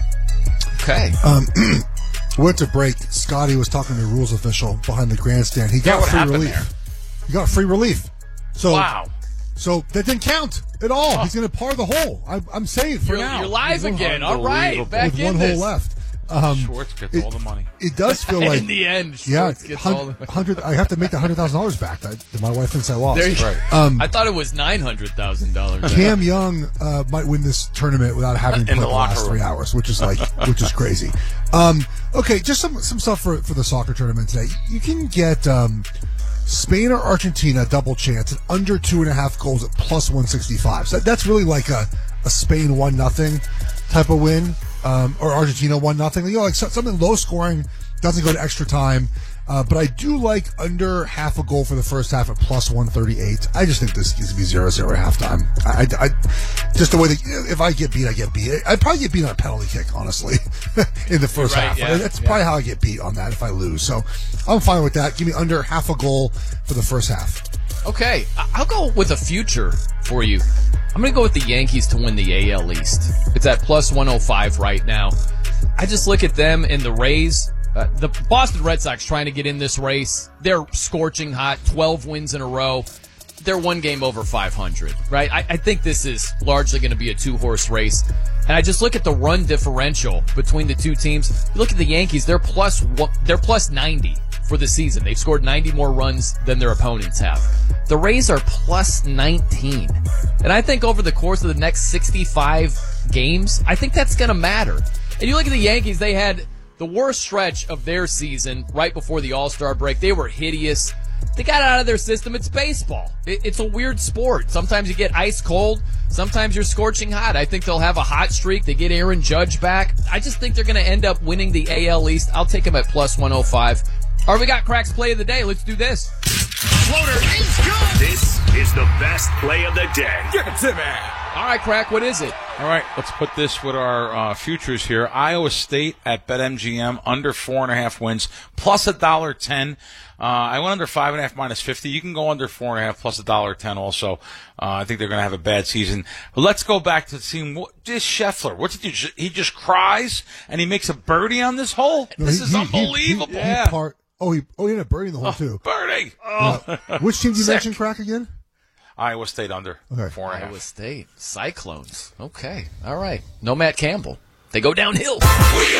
Speaker 1: Okay.
Speaker 2: Um, went to break. Scotty was talking to the rules official behind the grandstand. He got
Speaker 3: yeah, what
Speaker 2: free
Speaker 3: happened
Speaker 2: relief.
Speaker 3: there?
Speaker 2: He got free relief. So,
Speaker 3: wow.
Speaker 2: So that didn't count at all.
Speaker 3: Oh.
Speaker 2: He's going to par the hole. I, I'm saved for
Speaker 1: you're,
Speaker 2: now.
Speaker 1: You're live again. All right, back
Speaker 2: with
Speaker 1: in
Speaker 2: one
Speaker 1: this.
Speaker 2: hole left. Um,
Speaker 3: Schwartz gets
Speaker 2: it,
Speaker 3: all the money.
Speaker 2: It does feel like
Speaker 1: in the end, Schwartz
Speaker 2: yeah,
Speaker 1: gets
Speaker 2: hun-
Speaker 1: all the money.
Speaker 2: hundred. I have to make the hundred thousand dollars back. That, that my wife thinks I lost.
Speaker 1: There you,
Speaker 3: right.
Speaker 2: um,
Speaker 1: I thought it was nine hundred thousand dollars.
Speaker 2: Cam Young uh, might win this tournament without having to
Speaker 3: In
Speaker 2: play
Speaker 3: the
Speaker 2: the last
Speaker 3: locker
Speaker 2: three
Speaker 3: room.
Speaker 2: hours, which is like, which is crazy. Um, okay, just some some stuff for for the soccer tournament today. You can get um, Spain or Argentina double chance at under two and a half goals at plus one sixty five. So that, that's really like a a Spain one nothing type of win, um, or Argentina one nothing. You know, like so, something low scoring, doesn't go to extra time. Uh, but I do like under half a goal for the first half at plus one thirty-eight. I just think this needs to be zero zero at halftime. I, I, I just the way that if I get beat, I get beat. I'd probably get beat on a penalty kick, honestly, in the first
Speaker 1: right,
Speaker 2: half.
Speaker 1: yeah,
Speaker 2: That's
Speaker 1: yeah.
Speaker 2: probably how I get beat on that if I lose. So I'm fine with that. Give me under half a goal for the first half.
Speaker 1: Okay, I- I'll go with a future for you. I'm going to go with the Yankees to win the A L East. It's at plus one oh five right now. I just look at them and the Rays. Uh, the Boston Red Sox trying to get in this race. They're scorching hot, twelve wins in a row. They're one game over five hundred, right? I, I think this is largely going to be a two-horse race. And I just look at the run differential between the two teams. You look at the Yankees, they're plus one, they're plus ninety for the season. They've scored ninety more runs than their opponents have. The Rays are plus nineteen. And I think over the course of the next sixty-five games, I think that's going to matter. And you look at the Yankees, they had the worst stretch of their season right before the All-Star break. They were hideous. They got out of their system. It's baseball. It, it's a weird sport. Sometimes you get ice cold. Sometimes you're scorching hot. I think they'll have a hot streak. They get Aaron Judge back. I just think they're going to end up winning the A L East. I'll take them at plus one oh five. All right, we got Crack's play of the day. Let's do this.
Speaker 18: Floater is good. This is the best play of the day. Give it to me.
Speaker 1: All right, Crack, what is it?
Speaker 3: All right, let's put this with our uh, futures here. Iowa State at BetMGM under four and a half wins, plus a dollar ten. Uh, I went under five and a half minus fifty. You can go under four and a half plus a dollar ten. Also, uh, I think they're going to have a bad season. But let's go back to seeing what this Scheffler. What did he? Just, he just cries and he makes a birdie on this hole.
Speaker 2: No,
Speaker 3: this
Speaker 2: he-
Speaker 3: is
Speaker 2: he- he-
Speaker 3: unbelievable.
Speaker 2: he- he
Speaker 3: yeah,
Speaker 2: part- oh, he oh he ended up birding the hole too.
Speaker 3: birdie. Oh,
Speaker 2: Uh, which team did you
Speaker 3: Sick.
Speaker 2: mention, Crack, again?
Speaker 3: Iowa State under
Speaker 2: Okay.
Speaker 3: four and a half.
Speaker 1: Iowa State. Cyclones. Okay. All right. No Matt Campbell. They go downhill.
Speaker 18: We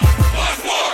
Speaker 18: are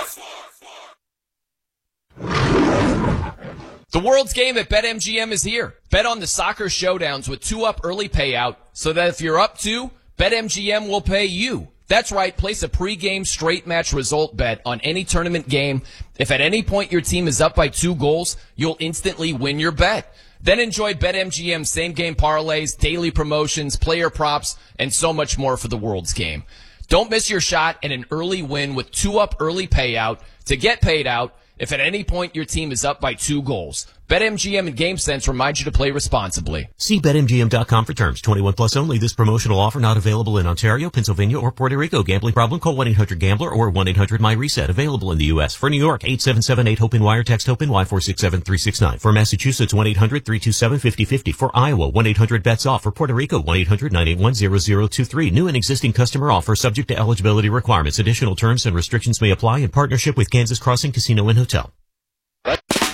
Speaker 1: The world's game at BetMGM is here. Bet on the soccer showdowns with two up early payout so that if you're up two, BetMGM will pay you. That's right. Place a pregame straight match result bet on any tournament game. If at any point your team is up by two goals, you'll instantly win your bet. Then enjoy BetMGM same-game parlays, daily promotions, player props, and so much more for the world's game. Don't miss your shot at an early win with two up early payout to get paid out if at any point your team is up by two goals. BetMGM and GameSense remind you to play responsibly.
Speaker 6: See Bet M G M dot com for terms. twenty-one plus only. This promotional offer not available in Ontario, Pennsylvania, or Puerto Rico. Gambling problem? Call one eight hundred gambler or one eight hundred my reset. Available in the U S. For New York, eight seven seven eight HOPE wire. Text HOPE Y four six seven three six nine. For Massachusetts, one eight hundred three two seven five zero five zero. For Iowa, one eight hundred bets off. For Puerto Rico, one eight hundred nine eight one zero zero two three. New and existing customer offer subject to eligibility requirements. Additional terms and restrictions may apply in partnership with Kansas Crossing Casino and Hotel.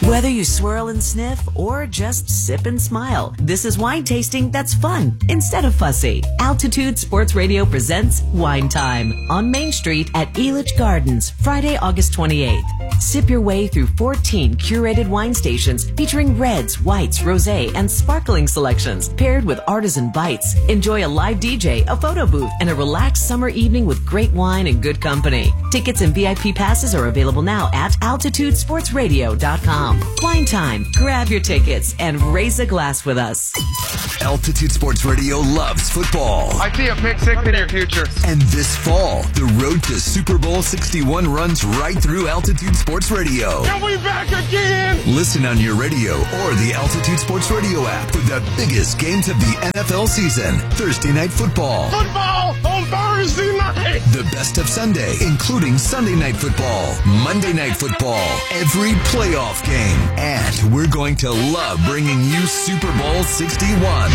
Speaker 10: Whether you swirl and sniff or just sip and smile, this is wine tasting that's fun instead of fussy. Altitude Sports Radio presents Wine Time on Main Street at Elitch Gardens, Friday, August twenty-eighth. Sip your way through fourteen curated wine stations featuring reds, whites, rosé, and sparkling selections paired with artisan bites. Enjoy a live D J, a photo booth, and a relaxed summer evening with great wine and good company. Tickets and V I P passes are available now at altitude sports radio dot com. Wine Time. Grab your tickets and raise a glass with us.
Speaker 26: Altitude Sports Radio loves football.
Speaker 11: I see a pick six in your future.
Speaker 26: And this fall, the road to Super Bowl sixty-one runs right through Altitude Sports Radio.
Speaker 11: Are we back again?
Speaker 26: Listen on your radio or the Altitude Sports Radio app for the biggest games of the N F L season. Thursday Night Football.
Speaker 11: Football on Thursday night.
Speaker 26: The best of Sunday, including Sunday Night Football, Monday Night Football, every playoff game. And we're going to love bringing you Super Bowl sixty-one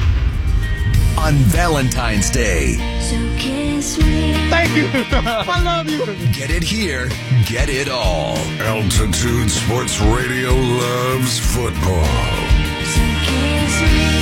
Speaker 26: on Valentine's Day.
Speaker 11: So kiss me. Thank you. I love you.
Speaker 26: Get it here. Get it all.
Speaker 12: Altitude Sports Radio loves football.
Speaker 11: So kiss me.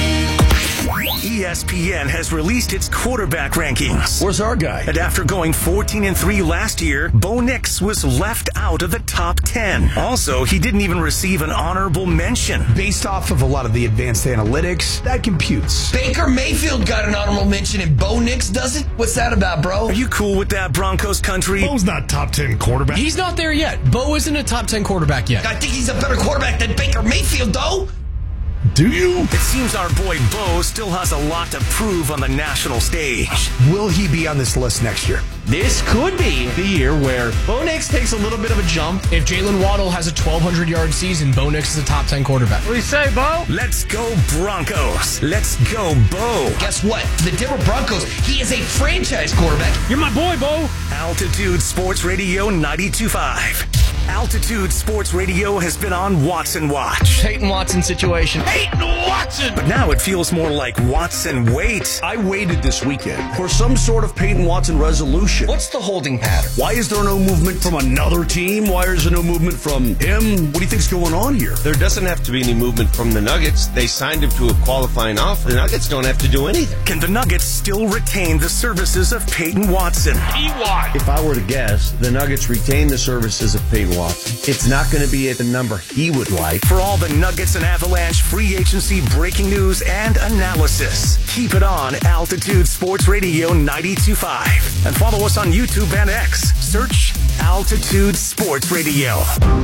Speaker 4: E S P N has released its quarterback rankings.
Speaker 14: Where's our guy?
Speaker 4: And after going fourteen and three last year, Bo Nix was left out of the top ten. Also, he didn't even receive an honorable mention.
Speaker 13: Based off of a lot of the advanced analytics, that computes.
Speaker 22: Baker Mayfield got an honorable mention and Bo Nix doesn't? What's that about, bro?
Speaker 4: Are you cool with that, Broncos country?
Speaker 14: Bo's not top ten quarterback.
Speaker 15: He's not there yet. Bo isn't a top ten quarterback yet.
Speaker 22: I think he's a better quarterback than Baker Mayfield, though.
Speaker 14: Do you?
Speaker 4: It seems our boy Bo still has a lot to prove on the national stage.
Speaker 13: Will he be on this list next year?
Speaker 15: This could be the year where Bo Nix takes a little bit of a jump. If Jalen Waddle has a twelve hundred yard season, Bo Nix is a top ten quarterback.
Speaker 11: What do you say, Bo?
Speaker 4: Let's go Broncos. Let's go Bo.
Speaker 22: Guess what? The Denver Broncos, he is a franchise quarterback.
Speaker 15: You're my boy, Bo.
Speaker 4: Altitude Sports Radio ninety-two point five. Altitude Sports Radio has been on Watson Watch.
Speaker 15: Peyton Watson situation.
Speaker 11: Peyton Watson!
Speaker 4: But now it feels more like Watson Wait.
Speaker 14: I waited this weekend for some sort of Peyton Watson resolution.
Speaker 22: What's the holding pattern?
Speaker 14: Why is there no movement from another team? Why is there no movement from him? What do you think's going on here?
Speaker 16: There doesn't have to be any movement from the Nuggets. They signed him to a qualifying offer. The Nuggets don't have to do anything.
Speaker 4: Can the Nuggets still retain the services of Peyton Watson?
Speaker 16: P Y.
Speaker 27: If I were to guess, the Nuggets retain the services of Peyton Watson. It's not going to be at the number he would like.
Speaker 4: For all the Nuggets and Avalanche free agency breaking news and analysis, keep it on Altitude Sports Radio ninety-two point five. And follow us on YouTube and X. Search Altitude Sports Radio.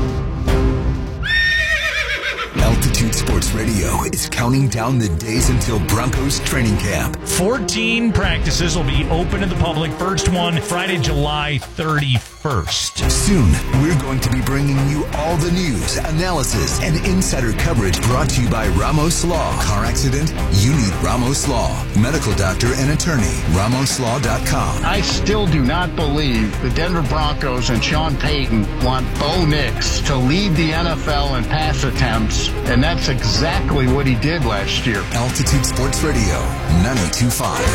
Speaker 26: Altitude Sports Radio is counting down the days until Broncos training camp.
Speaker 23: fourteen practices will be open to the public. First one, Friday, July thirty-first.
Speaker 26: Soon, we're going to be bringing you all the news, analysis, and insider coverage brought to you by Ramos Law. Car accident? You need Ramos Law. Medical doctor and attorney. ramos law dot com.
Speaker 24: I still do not believe the Denver Broncos and Sean Payton want Bo Nix to lead the N F L in pass attempts, and that's exactly what he did last year.
Speaker 26: Altitude Sports Radio, ninety-two point five.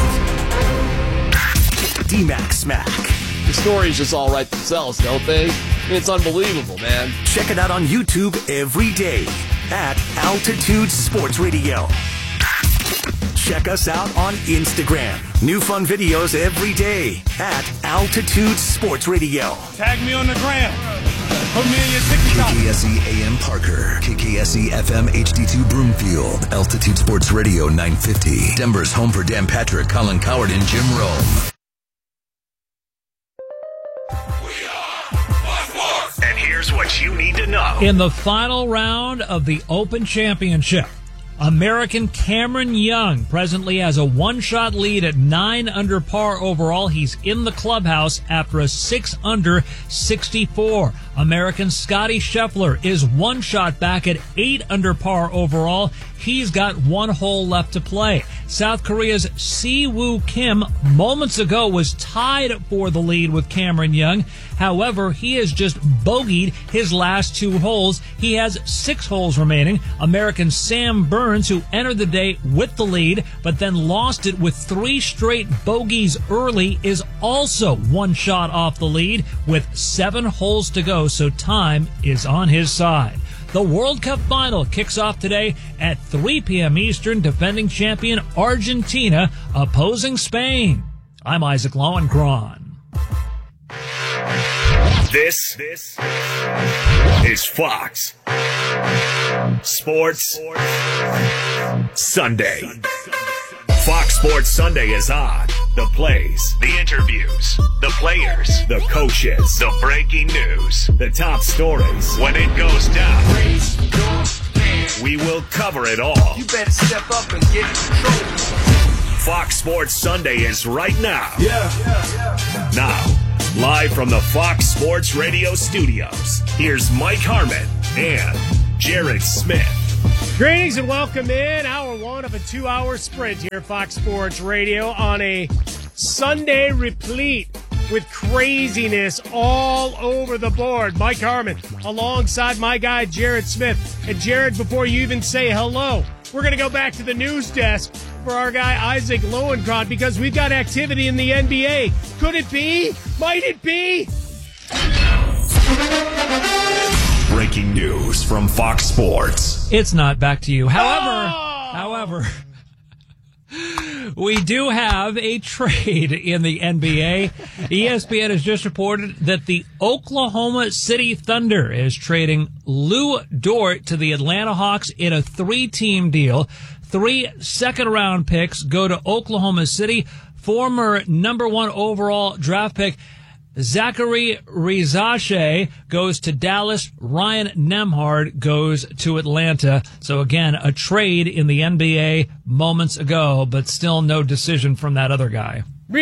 Speaker 4: D-Mac Smack.
Speaker 15: The stories just all write themselves, don't they? I mean, it's unbelievable, man.
Speaker 4: Check it out on YouTube every day at Altitude Sports Radio. Check us out on Instagram. New fun videos every day at Altitude Sports Radio.
Speaker 19: Tag me on the gram. Put me in your TikTok.
Speaker 26: K K S E A M Parker. K K S E F M H D two Broomfield. Altitude Sports Radio nine fifty. Denver's home for Dan Patrick, Colin Coward, and Jim Rome.
Speaker 4: And here's what you need to know.
Speaker 5: In the final round of the Open Championship, American Cameron Young presently has a one-shot lead at nine under par overall. He's in the clubhouse after a six under sixty-four. American Scotty Scheffler is one shot back at eight under par overall. He's got one hole left to play. South Korea's Siwoo Kim moments ago was tied for the lead with Cameron Young. However, he has just bogeyed his last two holes. He has six holes remaining. American Sam Burns, who entered the day with the lead, but then lost it with three straight bogeys early, is also one shot off the lead with seven holes to go, so time is on his side. The World Cup final kicks off today at three p.m. Eastern. Defending champion Argentina opposing Spain. I'm Isaac Lowenkron.
Speaker 18: This, this is Fox Sports Sunday. Fox Sports Sunday is on. The plays, the interviews, the players, the coaches, the breaking news, the top stories. When it goes down, we will cover it all.
Speaker 7: You better step up and get in control.
Speaker 18: Fox Sports Sunday is right now.
Speaker 7: Yeah. yeah, yeah.
Speaker 18: Now, live from the Fox Sports Radio studios, here's Mike Harmon and Jared Smith.
Speaker 8: Greetings and welcome in. Hour one of a two-hour sprint here at Fox Sports Radio on a Sunday replete with craziness all over the board. Mike Harmon alongside my guy Jared Smith. And Jared, before you even say hello, we're going to go back to the news desk for our guy Isaac Lowenkron because we've got activity in the N B A. Could it be? Might it be?
Speaker 18: Breaking news from Fox Sports.
Speaker 5: It's not back to you. However, oh! however, we do have a trade in the N B A. E S P N has just reported that the Oklahoma City Thunder is trading Lou Dort to the Atlanta Hawks in a three-team deal. Three second-round picks go to Oklahoma City. Former number one overall draft pick Zachary Rizache goes to Dallas. Ryan Nembhard goes to Atlanta. So again, a trade in the N B A moments ago, but still no decision from that other guy.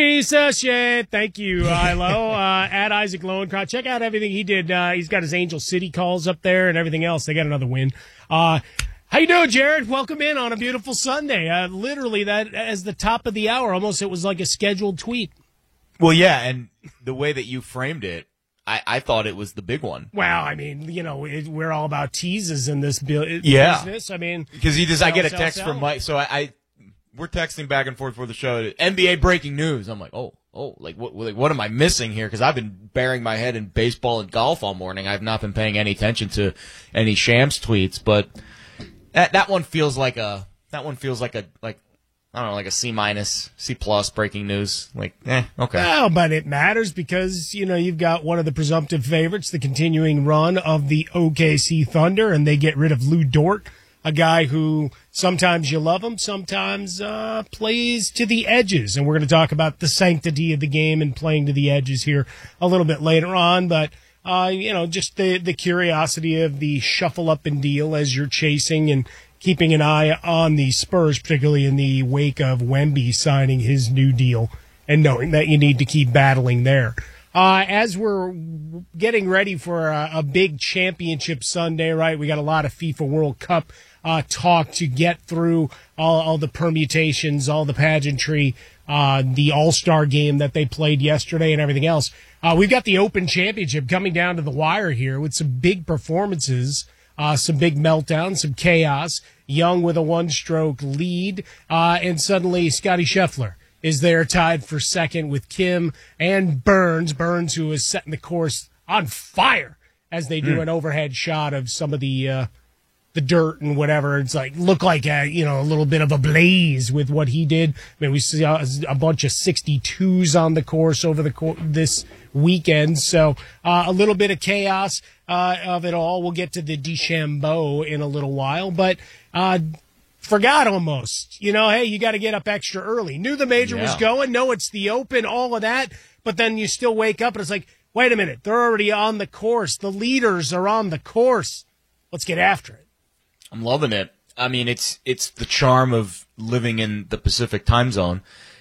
Speaker 8: Rizache, thank you, Ilo. uh, at Isaac Lowenkron. Check out everything he did. Uh, he's got his Angel City calls up there and everything else. They got another win. Uh, How you doing, Jared? Welcome in on a beautiful Sunday. Uh, literally, that as the top of the hour, almost it was like a scheduled tweet.
Speaker 9: Well, yeah, and the way that you framed it, I, I thought it was the big one.
Speaker 8: Well, I mean, you know, it, we're all about teases in this bu-
Speaker 9: yeah.
Speaker 8: business. I mean,
Speaker 9: because he just, I get a
Speaker 8: sell,
Speaker 9: text
Speaker 8: sell.
Speaker 9: from Mike, so I, I, we're texting back and forth for the show. N B A breaking news. I'm like, oh, oh, like what, like what am I missing here? Because I've been burying my head in baseball and golf all morning. I've not been paying any attention to any Shams tweets, but that that one feels like a that one feels like a like. I don't know, like a C minus, C plus breaking news. Like, eh, okay.
Speaker 8: Well, but it matters because, you know, you've got one of the presumptive favorites, the continuing run of the O K C Thunder, and they get rid of Lou Dort, a guy who sometimes you love him, sometimes uh, plays to the edges. And we're going to talk about the sanctity of the game and playing to the edges here a little bit later on. But, uh, you know, just the, the curiosity of the shuffle up and deal as you're chasing and keeping an eye on the Spurs, particularly in the wake of Wemby signing his new deal and knowing that you need to keep battling there. Uh, as we're getting ready for a, a big championship Sunday, right, we got a lot of FIFA World Cup uh, talk to get through, all, all the permutations, all the pageantry, uh, the All-Star game that they played yesterday and everything else. Uh, we've got the Open Championship coming down to the wire here with some big performances. Uh, some big meltdown, some chaos. Young with a one-stroke lead, uh, and suddenly Scottie Scheffler is there tied for second with Kim and Burns. Burns, who is setting the course on fire as they do mm. an overhead shot of some of the uh, the dirt and whatever. It's like look like a you know a little bit of a blaze with what he did. I mean, we see a, a bunch of sixty-twos on the course over the co- this weekend, so uh, a little bit of chaos. Uh, of it all. We'll get to the DeChambeau in a little while, but uh, forgot almost. You know, hey, you got to get up extra early. Knew the major yeah. was going. No, it's the Open, all of that, but then you still wake up and it's like, wait a minute, they're already on the course. The leaders are on the course. Let's get after it.
Speaker 9: I'm loving it. I mean, it's it's the charm of living in the Pacific time zone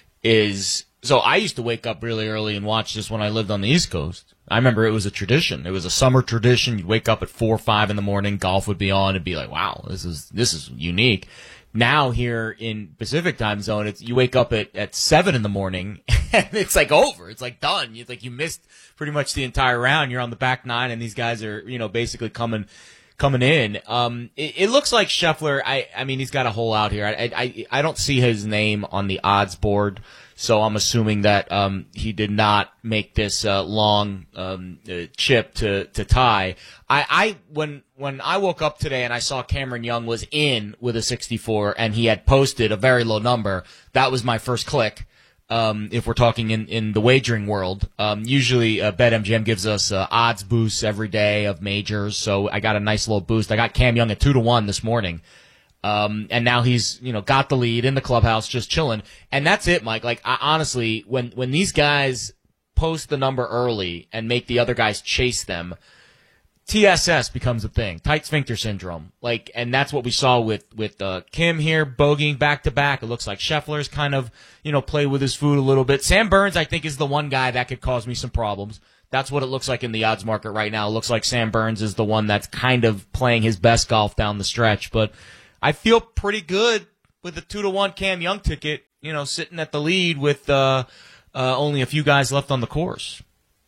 Speaker 9: is so I used to wake up really early and watch this when I lived on the East Coast. I remember it was a tradition. It was a summer tradition. You'd wake up at four or five in the morning. Golf would be on. It'd be like, wow, this is this is unique. Now here in Pacific time zone, it's you wake up at, at seven in the morning and it's like over. It's like done. It's like you missed pretty much the entire round. You're on the back nine and these guys are, you know, basically coming coming in. Um, it, it looks like Scheffler. I, I mean, he's got a hole out here. I, I, I don't see his name on the odds board, so I'm assuming that um, he did not make this uh, long um, uh, chip to to tie. I, I when when I woke up today and I saw Cameron Young was in with a sixty-four and he had posted a very low number, that was my first click. Um, if we're talking in, in the wagering world, um, usually uh, BetMGM gives us uh, odds boosts every day of majors, so I got a nice little boost. I got Cam Young at two to one this morning, um, and now he's you know got the lead in the clubhouse, just chilling, and that's it, Mike. Like I, honestly, when when these guys post the number early and make the other guys chase them, T S S becomes a thing, tight sphincter syndrome. Like, and that's what we saw with with uh, Kim here, bogeying back to back. It looks like Scheffler's kind of, you know, play with his food a little bit. Sam Burns, I think, is the one guy that could cause me some problems. That's what it looks like in the odds market right now. It looks like Sam Burns is the one that's kind of playing his best golf down the stretch. But I feel pretty good with the two to one Cam Young ticket, you know, sitting at the lead with uh, uh, only a few guys left on the course.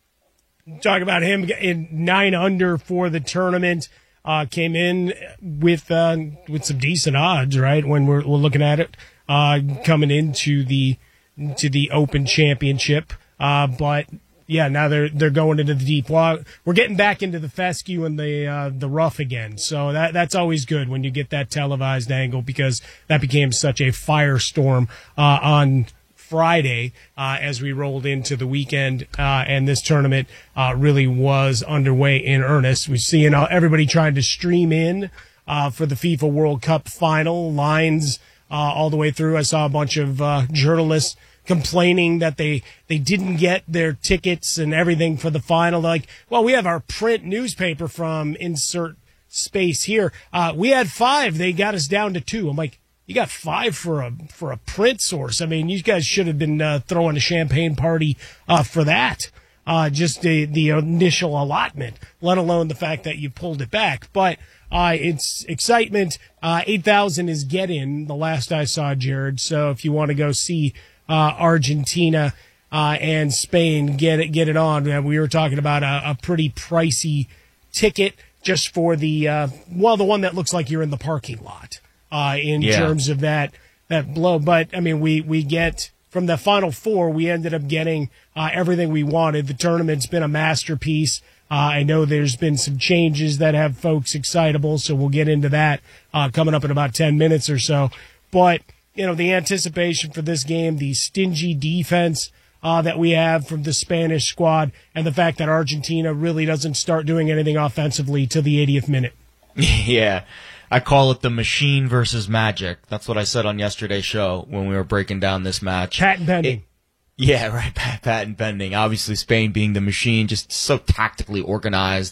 Speaker 8: Talk about him in nine under for the tournament. Uh, came in with uh, with some decent odds, right? When we're, we're looking at it, uh, coming into the to the Open Championship. Uh, but yeah, now they're they're going into the deep water. We're getting back into the fescue and the uh, the rough again. So that that's always good when you get that televised angle, because that became such a firestorm uh, on Friday uh, as we rolled into the weekend, uh, and this tournament uh, really was underway in earnest. We're seeing uh, everybody trying to stream in uh, for the FIFA World Cup final, lines uh, all the way through. I saw a bunch of uh, journalists complaining that they, they didn't get their tickets and everything for the final. They're like, well, we have our print newspaper from insert space here. Uh, we had five. They got us down to two. I'm like, you got five for a for a print source. I mean, you guys should have been uh, throwing a champagne party uh, for that. Uh, just the, the initial allotment, let alone the fact that you pulled it back. But uh, it's excitement. Uh, eight thousand is get in, the last I saw, Jared. So if you want to go see uh, Argentina uh, and Spain, get it get it on. We were talking about a, a pretty pricey ticket just for the, uh, well, the one that looks like you're in the parking lot. Uh, in
Speaker 9: yeah.
Speaker 8: terms of that that blow. But, I mean, we, we get, from the Final Four, we ended up getting uh, everything we wanted. The tournament's been a masterpiece. Uh, I know there's been some changes that have folks excitable, so we'll get into that uh, coming up in about ten minutes or so. But, you know, the anticipation for this game, the stingy defense uh, that we have from the Spanish squad, and the fact that Argentina really doesn't start doing anything offensively till the eightieth minute.
Speaker 9: Yeah. I call it the machine versus magic. That's what I said on yesterday's show when we were breaking down this match.
Speaker 8: Patent pending.
Speaker 9: It, yeah, right. Patent pending. Obviously, Spain being the machine, just so tactically organized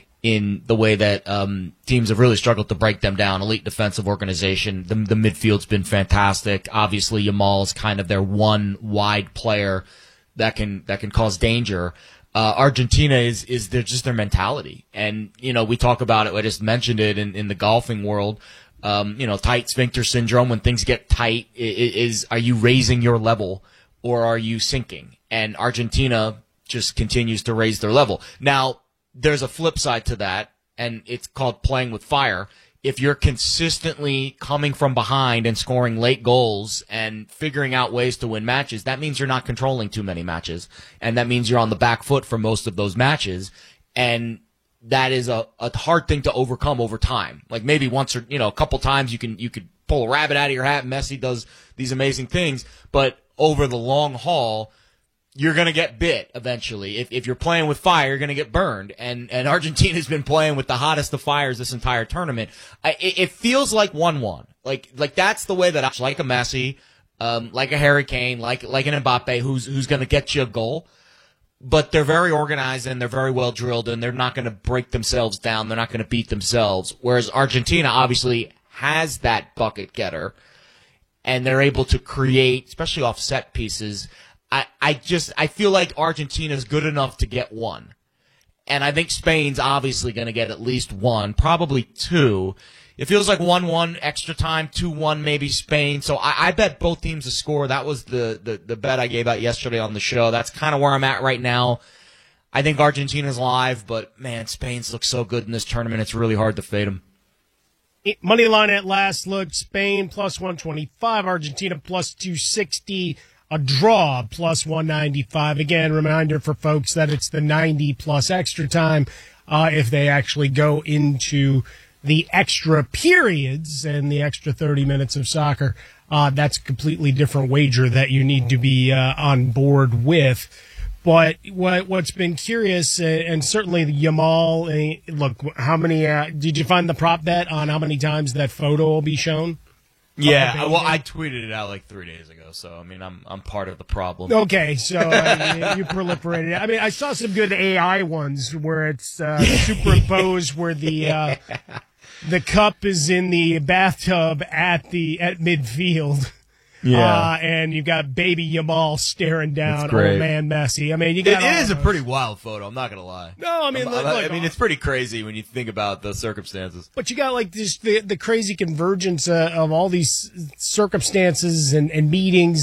Speaker 9: in the way that um, teams have really struggled to break them down. Elite defensive organization. The, the midfield's been fantastic. Obviously, Yamal's kind of their one wide player that can that can cause danger. Uh, Argentina is, is their, just their mentality. And, you know, we talk about it, I just mentioned it in, in the golfing world, um, you know, tight sphincter syndrome. When things get tight, is, are you raising your level or are you sinking? And Argentina just continues to raise their level. Now, there's a flip side to that, and it's called playing with fire. If you're consistently coming from behind and scoring late goals and figuring out ways to win matches, that means you're not controlling too many matches. And that means you're on the back foot for most of those matches. And that is a, a hard thing to overcome over time. Like maybe once or, you know, a couple times you can, you could pull a rabbit out of your hat. Messi does these amazing things, but over the long haul, you're going to get bit eventually. If if you're playing with fire, you're going to get burned. And and Argentina's been playing with the hottest of fires this entire tournament. I, it, it feels like one one. Like like that's the way that I like a Messi, um, like a Harry Kane, like like an Mbappe who's who's going to get you a goal. But they're very organized and they're very well drilled and they're not going to break themselves down. They're not going to beat themselves. Whereas Argentina obviously has that bucket getter and they're able to create, especially off set pieces. I, I just, I feel like Argentina's good enough to get one. And I think Spain's obviously going to get at least one, probably two. It feels like one one extra time, two one maybe Spain. So I, I bet both teams to score. That was the, the, the bet I gave out yesterday on the show. That's kind of where I'm at right now. I think Argentina's live, but, man, Spain's looked so good in this tournament, it's really hard to fade them.
Speaker 8: Money line at last look, Spain plus one twenty-five, Argentina plus two sixty, a draw plus one ninety-five. Again, reminder for folks that it's the ninety plus extra time uh, if they actually go into the extra periods and the extra thirty minutes of soccer. Uh, that's a completely different wager that you need to be uh, on board with. But what, what's been curious, uh, and certainly the Yamal, uh, look, how many, uh, did you find the prop bet on how many times that photo will be shown?
Speaker 9: Yeah, well, I tweeted it out like three days ago, so, I mean, I'm I'm part of the problem.
Speaker 8: Okay, so uh, you proliferated it. I mean, I saw some good A I ones where it's uh, superimposed where the uh, the cup is in the bathtub at the at midfield.
Speaker 9: Yeah.
Speaker 8: Uh, and you've got baby Yamal staring down old man Messi. I mean, you got
Speaker 9: It is a pretty wild photo, I'm not going to lie.
Speaker 8: No, I mean,
Speaker 9: I'm-
Speaker 8: look,
Speaker 9: I
Speaker 8: look,
Speaker 9: mean, it's pretty crazy when you think about the circumstances.
Speaker 8: But you got like this the, the crazy convergence uh, of all these circumstances and, and meetings